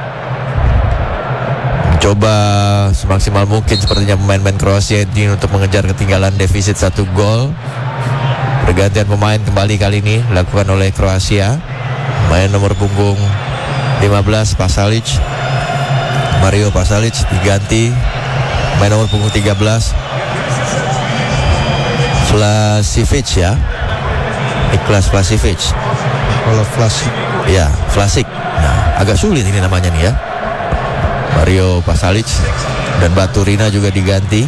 Mencoba semaksimal mungkin sepertinya pemain-pemain Kroasia ini untuk mengejar ketinggalan defisit satu gol. Pergantian pemain kembali kali ini dilakukan oleh Kroasia. Main nomor punggung lima belas, Pasalic, Mario Pasalic diganti. Main nomor punggung tiga belas, Vlasivic ya, Niklas Vlasivic. Kalau Vlasic, ya Vlasic. Nah, agak sulit ini namanya nih ya. Mario Pasalic dan Baturina juga diganti.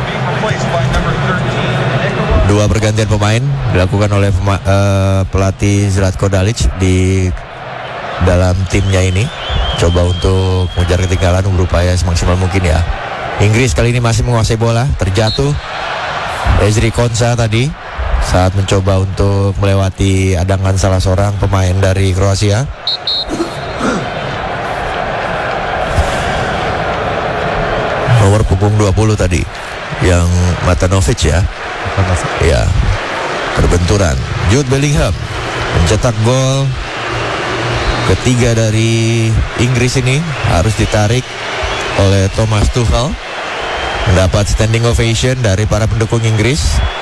Dua pergantian pemain dilakukan oleh pema, uh, pelatih Zlatko Dalic di dalam timnya ini. Coba untuk mengejar ketinggalan, berupaya semaksimal mungkin ya. Inggris kali ini masih menguasai bola. Terjatuh Ezri Konsa tadi saat mencoba untuk melewati adangan salah seorang pemain dari Kroasia. Nomor punggung dua puluh tadi yang Matanovic ya. Ya, perbenturan. Jude Bellingham mencetak gol ketiga dari Inggris ini, harus ditarik oleh Thomas Tuchel. Mendapat standing ovation dari para pendukung Inggris.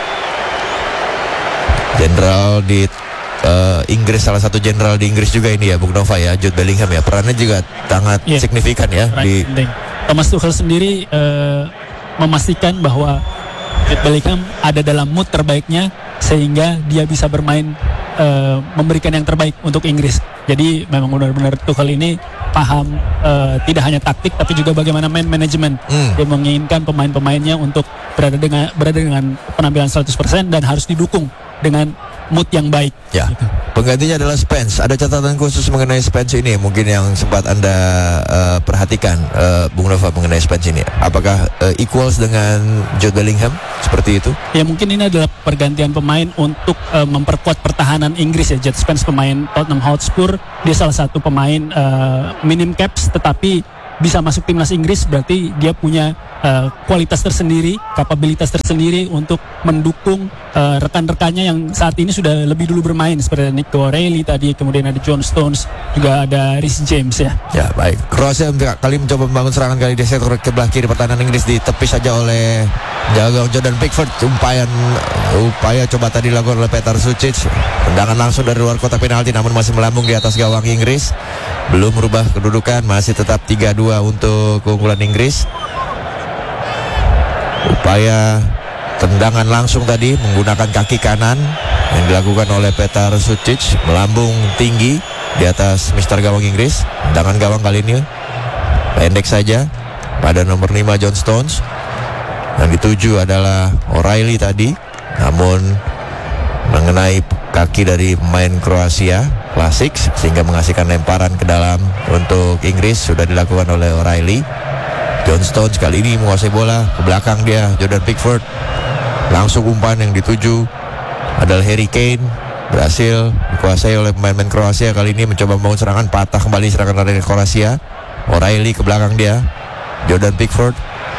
Jenderal di uh, Inggris, salah satu jenderal di Inggris juga ini ya, Bung Nova ya, Jude Bellingham ya. Perannya juga sangat yeah. signifikan ya. Di Thomas Tuchel sendiri uh, memastikan bahwa Jude Bellingham ada dalam mood terbaiknya sehingga dia bisa bermain uh, memberikan yang terbaik untuk Inggris. Jadi memang benar-benar Tuchel ini paham uh, tidak hanya taktik tapi juga bagaimana main manajemen. Hmm. Dia menginginkan pemain-pemainnya untuk berada dengan berada dengan penampilan seratus persen dan harus didukung dengan mood yang baik. Ya. Gitu. Penggantinya adalah Spence. Ada catatan khusus mengenai Spence ini mungkin yang sempat Anda uh, perhatikan, uh, Bung Nova, mengenai Spence ini. Apakah uh, equals dengan Jude Bellingham seperti itu? Ya mungkin ini adalah pergantian pemain untuk uh, memperkuat pertahanan Inggris ya. Jude Spence pemain Tottenham Hotspur, dia salah satu pemain uh, minim caps tetapi bisa masuk timnas Inggris, berarti dia punya uh, kualitas tersendiri, kapabilitas tersendiri untuk mendukung uh, rekan-rekannya yang saat ini sudah lebih dulu bermain seperti Nico O'Reilly tadi, kemudian ada John Stones, juga ada Reece James ya. Ya baik. Kroasia kali mencoba membangun serangan kali di sektor sebelah kiri pertahanan Inggris, ditepis saja oleh jaga Jordan Pickford. Upaya upaya coba tadi dilakukan oleh Petar Sucic. Tendangan langsung dari luar kotak penalti namun masih melambung di atas gawang Inggris. Belum merubah kedudukan, masih tetap tiga dua untuk keunggulan Inggris. Upaya tendangan langsung tadi menggunakan kaki kanan yang dilakukan oleh Petar Sucic, melambung tinggi di atas mister gawang Inggris. Tendangan gawang kali ini pendek saja pada nomor lima John Stones. Yang dituju adalah O'Reilly tadi, namun mengenai kaki dari pemain Kroasia klasik sehingga menghasilkan lemparan ke dalam untuk Inggris. Sudah dilakukan oleh O'Reilly. John Stones kali ini menguasai bola, ke belakang dia Jordan Pickford, langsung umpan yang dituju adalah Harry Kane, berhasil dikuasai oleh pemain-pemain Kroasia. Kali ini mencoba membangun serangan, patah kembali serangan dari Kroasia. O'Reilly ke belakang dia Jordan Pickford,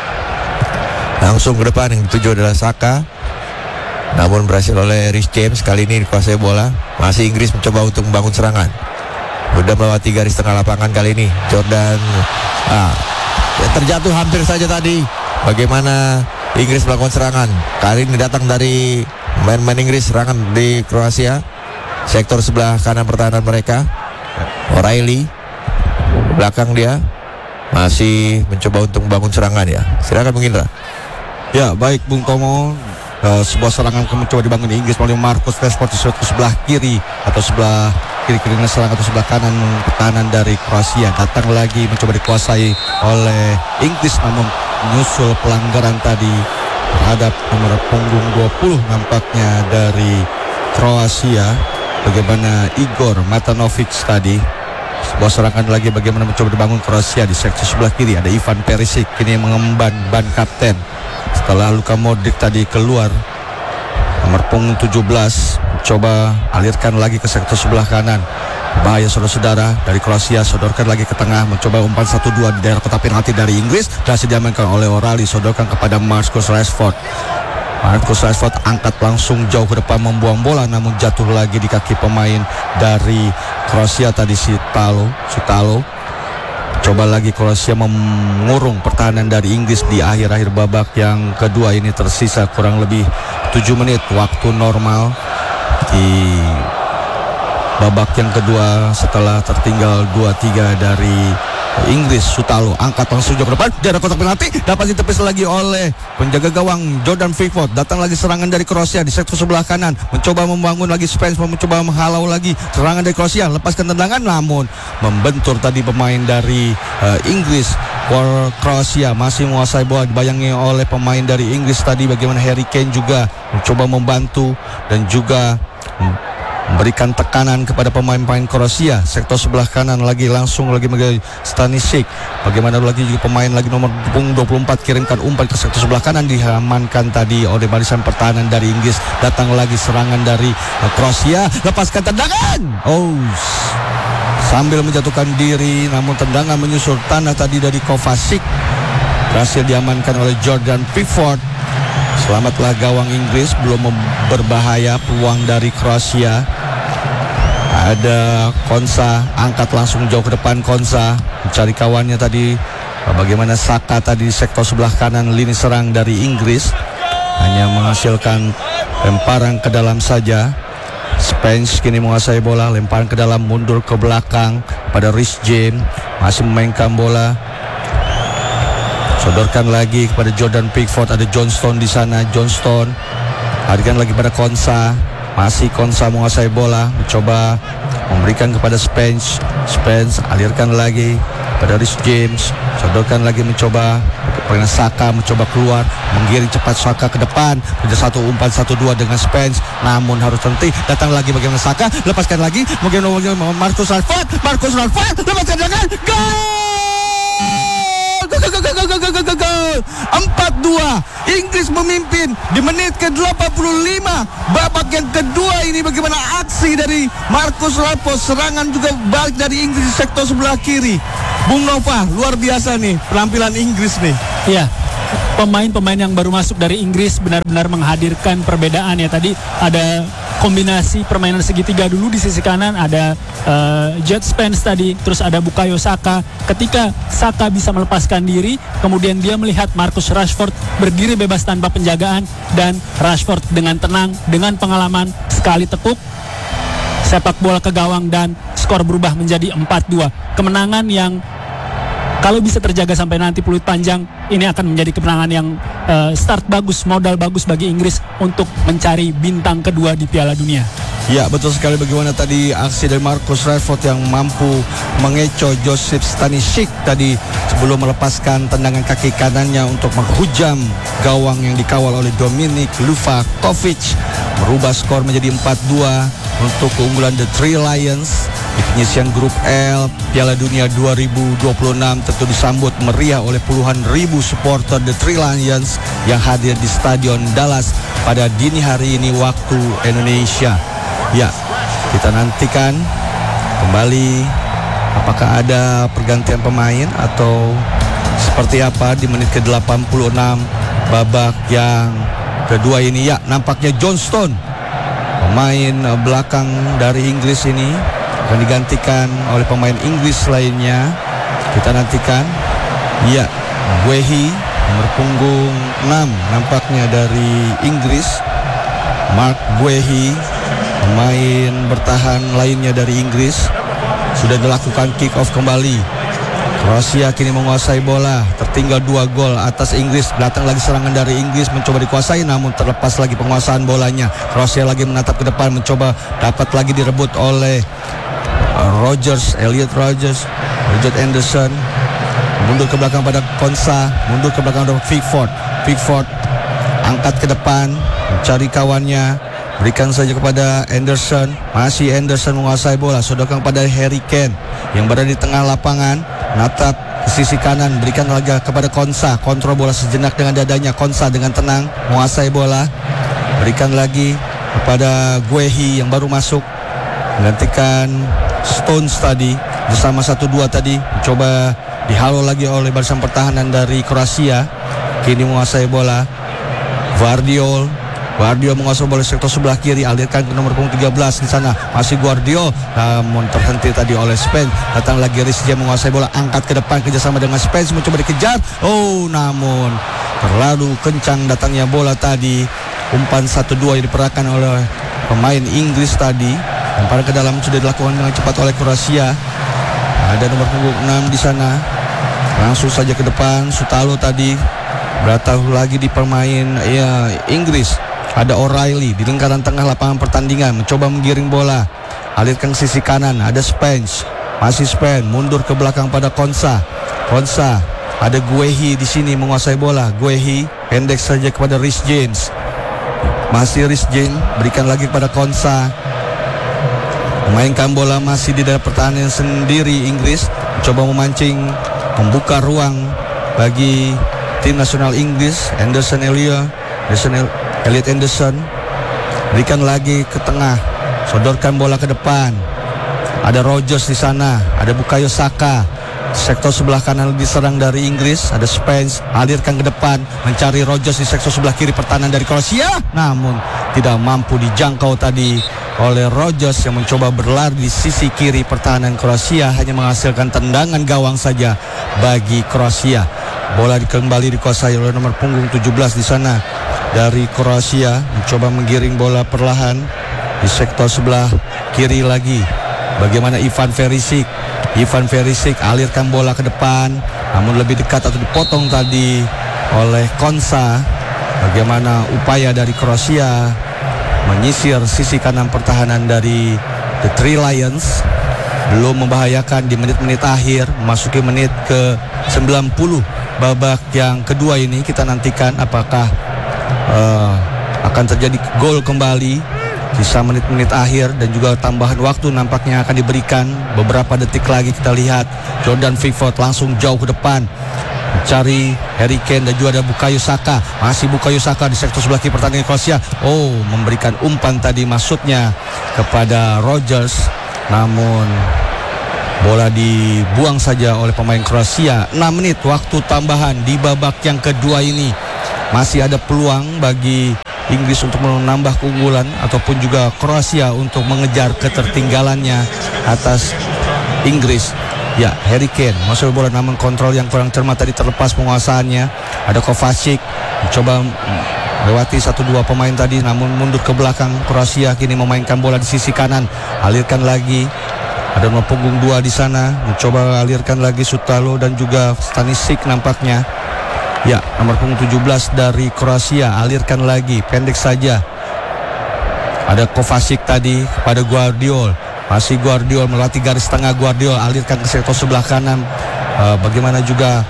langsung ke depan yang dituju adalah Saka, namun berhasil oleh Reece James. Kali ini dikuasai bola, masih Inggris mencoba untuk membangun serangan. Sudah melewati garis tengah lapangan kali ini Jordan ah, terjatuh hampir saja tadi. Bagaimana Inggris melakukan serangan kali ini datang dari main-main Inggris. Serangan di Kroasia sektor sebelah kanan pertahanan mereka. O'Reilly belakang dia masih mencoba untuk membangun serangan ya. Silakan Bung Indra. Ya baik Bung Tomo. Uh, sebuah serangan mencoba dibangun di Inggris oleh Marcus Rashford di sebelah kiri atau sebelah kiri-kiri serang atau sebelah kanan pertahanan dari Kroasia. Datang lagi mencoba dikuasai oleh Inggris namun menyusul pelanggaran tadi terhadap nomor punggung dua puluh nampaknya dari Kroasia. Bagaimana Igor Matanovic tadi. Sebuah serangan lagi bagaimana mencoba dibangun Kroasia di sektor sebelah kiri. Ada Ivan Perisic kini yang mengemban ban kapten setelah Luka Modric tadi keluar. Nomor punggung tujuh belas coba alirkan lagi ke sektor sebelah kanan. Bahaya saudara-saudara dari Kroasia, sodorkan lagi ke tengah, mencoba umpan satu dua di daerah kotak penalti dari Inggris. Berhasil diamankan oleh O'Reilly, sodorkan kepada Marcus Rashford. Marcus Rashford angkat langsung jauh ke depan membuang bola, namun jatuh lagi di kaki pemain dari Kroasia tadi, Sutalo. Sutalo. Coba lagi Kroasia mengurung pertahanan dari Inggris di akhir-akhir babak yang kedua ini. Tersisa kurang lebih tujuh menit waktu normal di babak yang kedua setelah tertinggal dua tiga dari Inggris. Sutalo angkat langsung jauh ke depan dari kotak penalti, dapat ditepis lagi oleh penjaga gawang Jordan Pickford. Datang lagi serangan dari Kroasia di sektor sebelah kanan, mencoba membangun lagi Spence, mencoba menghalau lagi serangan dari Kroasia, lepaskan tendangan namun membentur tadi pemain dari uh, Inggris. Kroasia masih menguasai bola, dibayangi oleh pemain dari Inggris tadi. Bagaimana Harry Kane juga mencoba membantu dan juga memberikan tekanan kepada pemain-pemain Kroasia. Sektor sebelah kanan lagi langsung lagi menjadi Stanisic. Bagaimana lagi juga pemain lagi nomor punggung dua puluh empat kirimkan umpan ke sektor sebelah kanan, diamankan tadi oleh barisan pertahanan dari Inggris. Datang lagi serangan dari Kroasia, lepaskan tendangan. Oh, sambil menjatuhkan diri namun tendangan menyusul tanah tadi dari Kovacic. Berhasil diamankan oleh Jordan Pickford. Selamatlah gawang Inggris, belum berbahaya peluang dari Kroasia. Ada Konsa, angkat langsung jauh ke depan Konsa, mencari kawannya tadi. Bagaimana Saka tadi di sektor sebelah kanan lini serang dari Inggris, hanya menghasilkan lemparan ke dalam saja. Spence kini menguasai bola, lemparan ke dalam, mundur ke belakang pada Reece James, masih memainkan bola. Sodorkan lagi kepada Jordan Pickford, ada John Stone di sana. John Stone, alihkan lagi pada Konsa. Masih Konsa menguasai bola, mencoba memberikan kepada Spence. Spence alirkan lagi pada Rhys James, sodorkan lagi mencoba kepada Saka, mencoba keluar, menggiring cepat Saka ke depan, punya satu umpan satu dua dengan Spence, namun harus terhenti. Datang lagi bagaimana Saka, lepaskan lagi, mungkin Marcus Rashford, Marcus Rashford, lepaskan tangan, gol! empat dua, Inggris memimpin di menit ke delapan puluh lima. Babak yang kedua ini bagaimana aksi dari Marcus Rashford, serangan juga balik dari Inggris di sektor sebelah kiri. Bung Nova, luar biasa nih penampilan Inggris nih. Iya, pemain-pemain yang baru masuk dari Inggris benar-benar menghadirkan perbedaan ya. Tadi ada kombinasi permainan segitiga dulu di sisi kanan, ada uh, Jed Spence tadi, terus ada Bukayo Saka. Ketika Saka bisa melepaskan diri, kemudian dia melihat Marcus Rashford berdiri bebas tanpa penjagaan, dan Rashford dengan tenang, dengan pengalaman, sekali tekuk, sepak bola ke gawang, dan skor berubah menjadi empat dua. Kemenangan yang kalau bisa terjaga sampai nanti peluit panjang, ini akan menjadi kemenangan yang uh, start bagus, modal bagus bagi Inggris untuk mencari bintang kedua di Piala Dunia. Ya, betul sekali. Bagaimana tadi aksi dari Marcus Rashford yang mampu mengecoh Josip Stanisic tadi sebelum melepaskan tendangan kaki kanannya untuk menghujam gawang yang dikawal oleh Dominik Livakovic, merubah skor menjadi empat dua untuk keunggulan The Three Lions. Di penyisian grup L Piala Dunia dua ribu dua puluh enam tentu disambut meriah oleh puluhan ribu supporter The Three Lions yang hadir di Stadion Dallas pada dini hari ini waktu Indonesia. Ya, kita nantikan kembali apakah ada pergantian pemain atau seperti apa di menit ke delapan puluh enam babak yang kedua ini. Ya, nampaknya Johnston, pemain belakang dari Inggris ini, akan digantikan oleh pemain Inggris lainnya. Kita nantikan. Ya, Guehi nomor punggung enam nampaknya dari Inggris. Mark Guehi, pemain bertahan lainnya dari Inggris, sudah dilakukan kick off kembali. Kroasia kini menguasai bola, tertinggal dua gol atas Inggris. Datang lagi serangan dari Inggris, mencoba dikuasai namun terlepas lagi penguasaan bolanya. Kroasia lagi menatap ke depan, mencoba dapat lagi direbut oleh Rogers, Elliot Rogers, Richard Anderson, mundur ke belakang pada Konsa, mundur ke belakang pada Pickford. Pickford angkat ke depan, mencari kawannya, berikan saja kepada Anderson. Masih Anderson menguasai bola, sodorkan pada Harry Kane yang berada di tengah lapangan, natap ke sisi kanan, berikan lagi kepada Konsa, kontrol bola sejenak dengan dadanya. Konsa dengan tenang menguasai bola, berikan lagi kepada Guehi yang baru masuk, menggantikan Stones tadi bersama satu dua tadi, coba dihalau lagi oleh barisan pertahanan dari Kroasia. Kini menguasai bola Guardiol. Guardiol menguasai bola sektor sebelah kiri, alirkan ke nomor punggung tiga belas di sana. Masih Guardiol, namun terhenti tadi oleh Spence. Datang lagi Rhys James menguasai bola, angkat ke depan kerjasama dengan Spence, mencoba dikejar. Oh, namun terlalu kencang datangnya bola tadi. Umpan satu dua yang diperahkan oleh pemain Inggris tadi. Lemparan ke dalam sudah dilakukan dengan cepat oleh Kroasia. Ada nomor punggung enam di sana. Langsung saja ke depan. Sutalo tadi bertahu lagi di pemain ya Inggris. Ada O'Reilly di lingkaran tengah lapangan pertandingan, mencoba menggiring bola, alirkan ke sisi kanan. Ada Spence, masih Spence, mundur ke belakang pada Konsa. Konsa, ada Guehi di sini menguasai bola. Guehi pendek saja kepada Rhys James. Masih Rhys James, berikan lagi kepada Konsa. Memainkan bola masih di dalam pertahanan sendiri Inggris, mencoba memancing, membuka ruang bagi tim nasional Inggris. Anderson Elliot, Anderson Elliot Anderson, berikan lagi ke tengah, sodorkan bola ke depan. Ada Rogers di sana, ada Bukayo Saka. Sektor sebelah kanan diserang dari Inggris, ada Spence, alirkan ke depan, mencari Rogers di sektor sebelah kiri pertahanan dari Kroasia, namun tidak mampu dijangkau tadi oleh Rogers yang mencoba berlari di sisi kiri pertahanan Kroasia, hanya menghasilkan tendangan gawang saja bagi Kroasia. Bola kembali dikuasai oleh nomor punggung tujuh belas di sana dari Kroasia, mencoba menggiring bola perlahan di sektor sebelah kiri lagi. Bagaimana Ivan Perisic? Ivan Perisic alirkan bola ke depan, namun lebih dekat atau dipotong tadi oleh Konsa. Bagaimana upaya dari Kroasia menyisir sisi kanan pertahanan dari The Three Lions. Belum membahayakan di menit-menit akhir, memasuki menit ke sembilan puluh babak yang kedua ini. Kita nantikan apakah uh, akan terjadi gol kembali. Sisa menit-menit akhir dan juga tambahan waktu nampaknya akan diberikan. Beberapa detik lagi kita lihat Jordan Pickford langsung jauh ke depan mencari Harry Kane dan juga ada Bukayo Saka. Masih Bukayo Saka di sektor sebelah kiri pertandingan Kroasia. Oh, memberikan umpan tadi maksudnya kepada Rodgers, namun bola dibuang saja oleh pemain Kroasia. enam menit waktu tambahan di babak yang kedua ini. Masih ada peluang bagi Inggris untuk menambah keunggulan ataupun juga Kroasia untuk mengejar ketertinggalannya atas Inggris. Ya, Harry Kane masuk bola namun kontrol yang kurang cermat tadi, terlepas penguasaannya. Ada Kovacic mencoba melewati satu dua pemain tadi namun mundur ke belakang. Kroasia kini memainkan bola di sisi kanan, alirkan lagi. Ada nomor punggung dua di sana, mencoba alirkan lagi Sutalo dan juga Stanisic nampaknya. Ya, nomor punggung tujuh belas dari Kroasia alirkan lagi, pendek saja. Ada Kovacic tadi kepada Guardiol. Masih Guardiol melatih garis tengah. Guardiol alirkan ke sektor sebelah kanan. uh, Bagaimana juga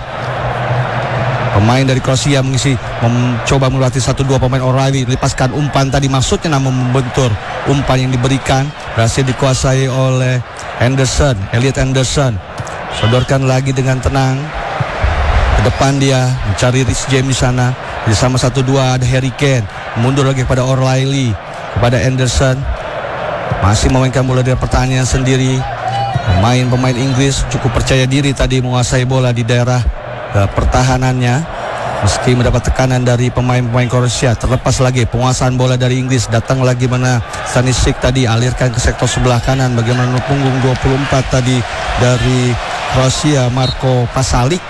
pemain dari Kroasia mengisi, mencoba melatih satu dua pemain. O'Reilly lepaskan umpan tadi maksudnya namun membentur. Umpan yang diberikan berhasil dikuasai oleh Anderson, Elliot Anderson. Sodorkan lagi dengan tenang ke depan, dia mencari Rich James di sana. Di sama satu dua ada Harry Kane, mundur lagi kepada O'Reilly, kepada Anderson. Masih memainkan bola dari pertahanan sendiri. Pemain-pemain Inggris cukup percaya diri tadi menguasai bola di daerah uh, pertahanannya. Meski mendapat tekanan dari pemain-pemain Kroasia. Terlepas lagi penguasaan bola dari Inggris. Datang lagi mana Stanisic tadi, alirkan ke sektor sebelah kanan. Bagaimana punggung dua puluh empat tadi dari Kroasia, Marko Pasalic,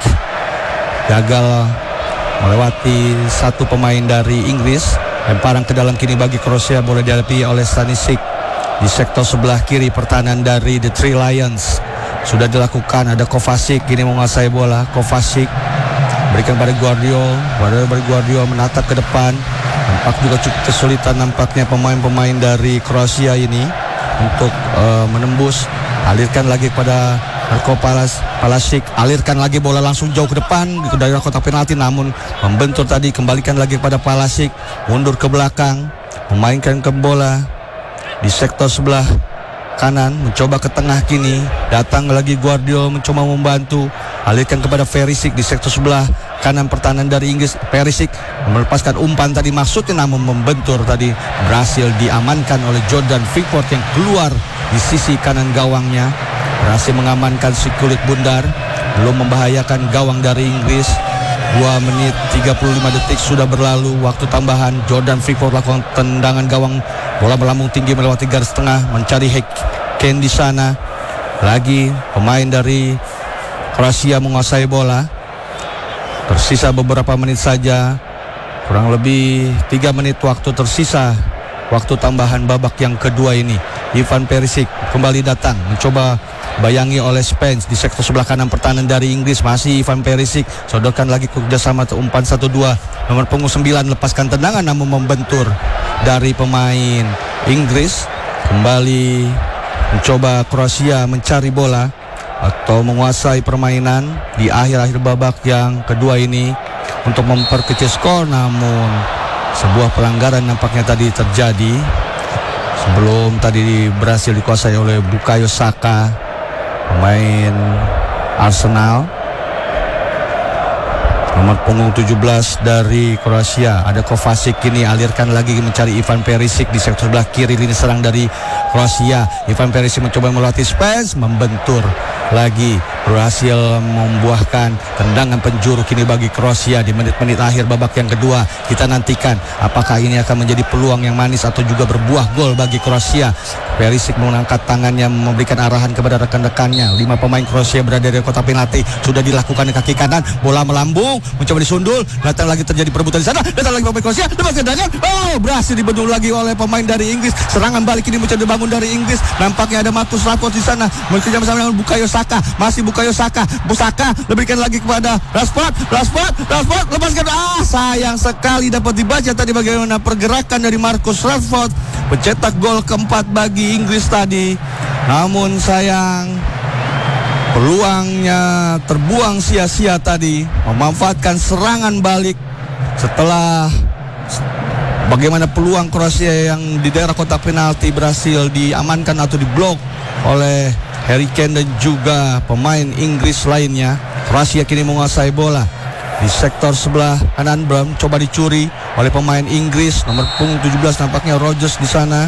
gagal melewati satu pemain dari Inggris. Lemparan ke dalam kini bagi Kroasia, bola dihadapi oleh Stanisic di sektor sebelah kiri pertahanan dari The Three Lions. Sudah dilakukan, ada Kovacic kini menguasai bola. Kovacic berikan pada Guardiol. Pada Guardiol menatap ke depan. Nampak juga cukup kesulitan nampaknya pemain-pemain dari Kroasia ini untuk uh, menembus. Alirkan lagi pada Marko Palasic, alirkan lagi bola langsung jauh ke depan ke daerah kotak penalti, namun membentur tadi. Kembalikan lagi kepada Palasic, mundur ke belakang, memainkan ke bola di sektor sebelah kanan, mencoba ke tengah kini. Datang lagi Guardiol mencoba membantu, alirkan kepada Perisic di sektor sebelah kanan pertahanan dari Inggris. Perisic melepaskan umpan tadi maksudnya namun membentur tadi, berhasil diamankan oleh Jordan Pickford yang keluar di sisi kanan gawangnya. Berhasil mengamankan si kulit bundar, belum membahayakan gawang dari Inggris. Dua menit tiga puluh lima detik sudah berlalu waktu tambahan. Jordan Pickford lakukan tendangan gawang, bola melambung tinggi melewati garis tengah, mencari Kane di sana. Lagi pemain dari Kroasia menguasai bola. Tersisa beberapa menit saja, kurang lebih tiga menit waktu tersisa waktu tambahan babak yang kedua ini. Ivan Perisic kembali datang, mencoba bayangi oleh Spence di sektor sebelah kanan pertahanan dari Inggris. Masih Ivan Perisic, sodorkan lagi kerjasama umpan satu dua. Nomor punggung sembilan lepaskan tendangan namun membentur dari pemain Inggris. Kembali mencoba Kroasia mencari bola atau menguasai permainan di akhir-akhir babak yang kedua ini untuk memperkecil skor, namun sebuah pelanggaran nampaknya tadi terjadi sebelum tadi berhasil dikuasai oleh Bukayo Saka, pemain Arsenal. Nomor punggung tujuh belas dari Kroasia, ada Kovacic kini alirkan lagi mencari Ivan Perisic di sektor sebelah kiri lini serang dari Kroasia. Ivan Perisic mencoba melatih Spence, membentur lagi, berhasil membuahkan tendangan penjuru kini bagi Kroasia di menit-menit akhir babak yang kedua. Kita nantikan apakah ini akan menjadi peluang yang manis atau juga berbuah gol bagi Kroasia. Perisic mengangkat tangannya memberikan arahan kepada rekan-rekannya. Lima pemain Kroasia berada di kotak penalti, sudah dilakukan di kaki kanan, bola melambung mencoba disundul, datang lagi terjadi perebutan di sana, datang lagi pemain Kroasia, lepaskan tangan, oh berhasil dibendung lagi oleh pemain dari Inggris. Serangan balik ini mencoba dibangun dari Inggris. Nampaknya ada Marcus Rashford di sana, bekerja bersama dengan Bukayo Saka, masih Bukayo Saka, Busaka lebihkan lagi kepada Rashford, Rashford, Rashford, lepaskan, ah sayang sekali dapat dibaca tadi bagaimana pergerakan dari Marcus Rashford, pencetak gol keempat bagi Inggris tadi. Namun sayang, peluangnya terbuang sia-sia tadi, memanfaatkan serangan balik setelah bagaimana peluang Kroasia yang di daerah kotak penalti berhasil diamankan atau diblok oleh Harry Kane dan juga pemain Inggris lainnya. Kroasia kini menguasai bola di sektor sebelah kanan. Bram coba dicuri oleh pemain Inggris nomor punggung tujuh belas, nampaknya Rodgers di sana.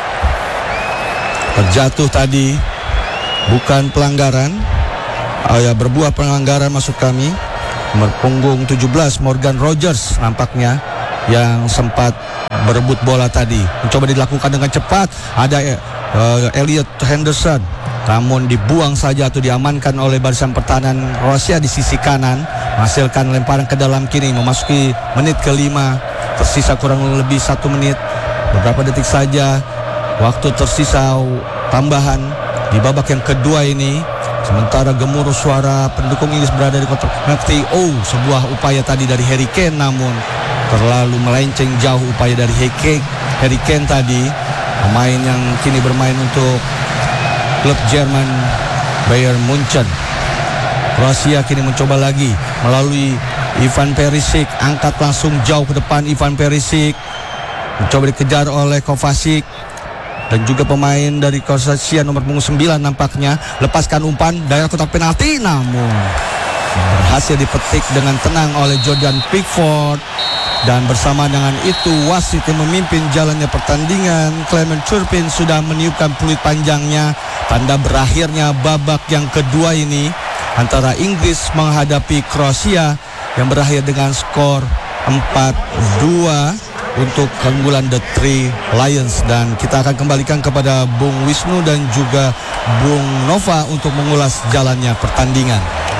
Terjatuh tadi, bukan pelanggaran. Oh ya, berbuah pelanggaran maksud kami. Nomor punggung tujuh belas Morgan Rodgers nampaknya yang sempat berebut bola tadi. Mencoba dilakukan dengan cepat. Ada uh, Elliot Henderson, namun dibuang saja atau diamankan oleh barisan pertahanan Kroasia di sisi kanan. Menghasilkan lemparan ke dalam kiri. Memasuki menit kelima, tersisa kurang lebih satu menit. Beberapa detik saja waktu tersisa tambahan di babak yang kedua ini. Sementara gemuruh suara pendukung Inggris berada di kotak penalti. Oh, sebuah upaya tadi dari Harry Kane, namun terlalu melenceng jauh upaya dari Harry Kane tadi, pemain yang kini bermain untuk klub Jerman Bayern Munchen. Kroasia kini mencoba lagi melalui Ivan Perisic, angkat langsung jauh ke depan. Ivan Perisic mencoba dikejar oleh Kovacic dan juga pemain dari Kroasia nomor punggung sembilan nampaknya lepaskan umpan daerah kotak penalti, namun berhasil dipetik dengan tenang oleh Jordan Pickford. Dan bersama dengan itu wasit yang memimpin jalannya pertandingan, Clement Turpin, sudah meniupkan peluit panjangnya, tanda berakhirnya babak yang kedua ini antara Inggris menghadapi Kroasia yang berakhir dengan skor empat dua untuk keunggulan The Three Lions. Dan kita akan kembalikan kepada Bung Wisnu dan juga Bung Nova untuk mengulas jalannya pertandingan.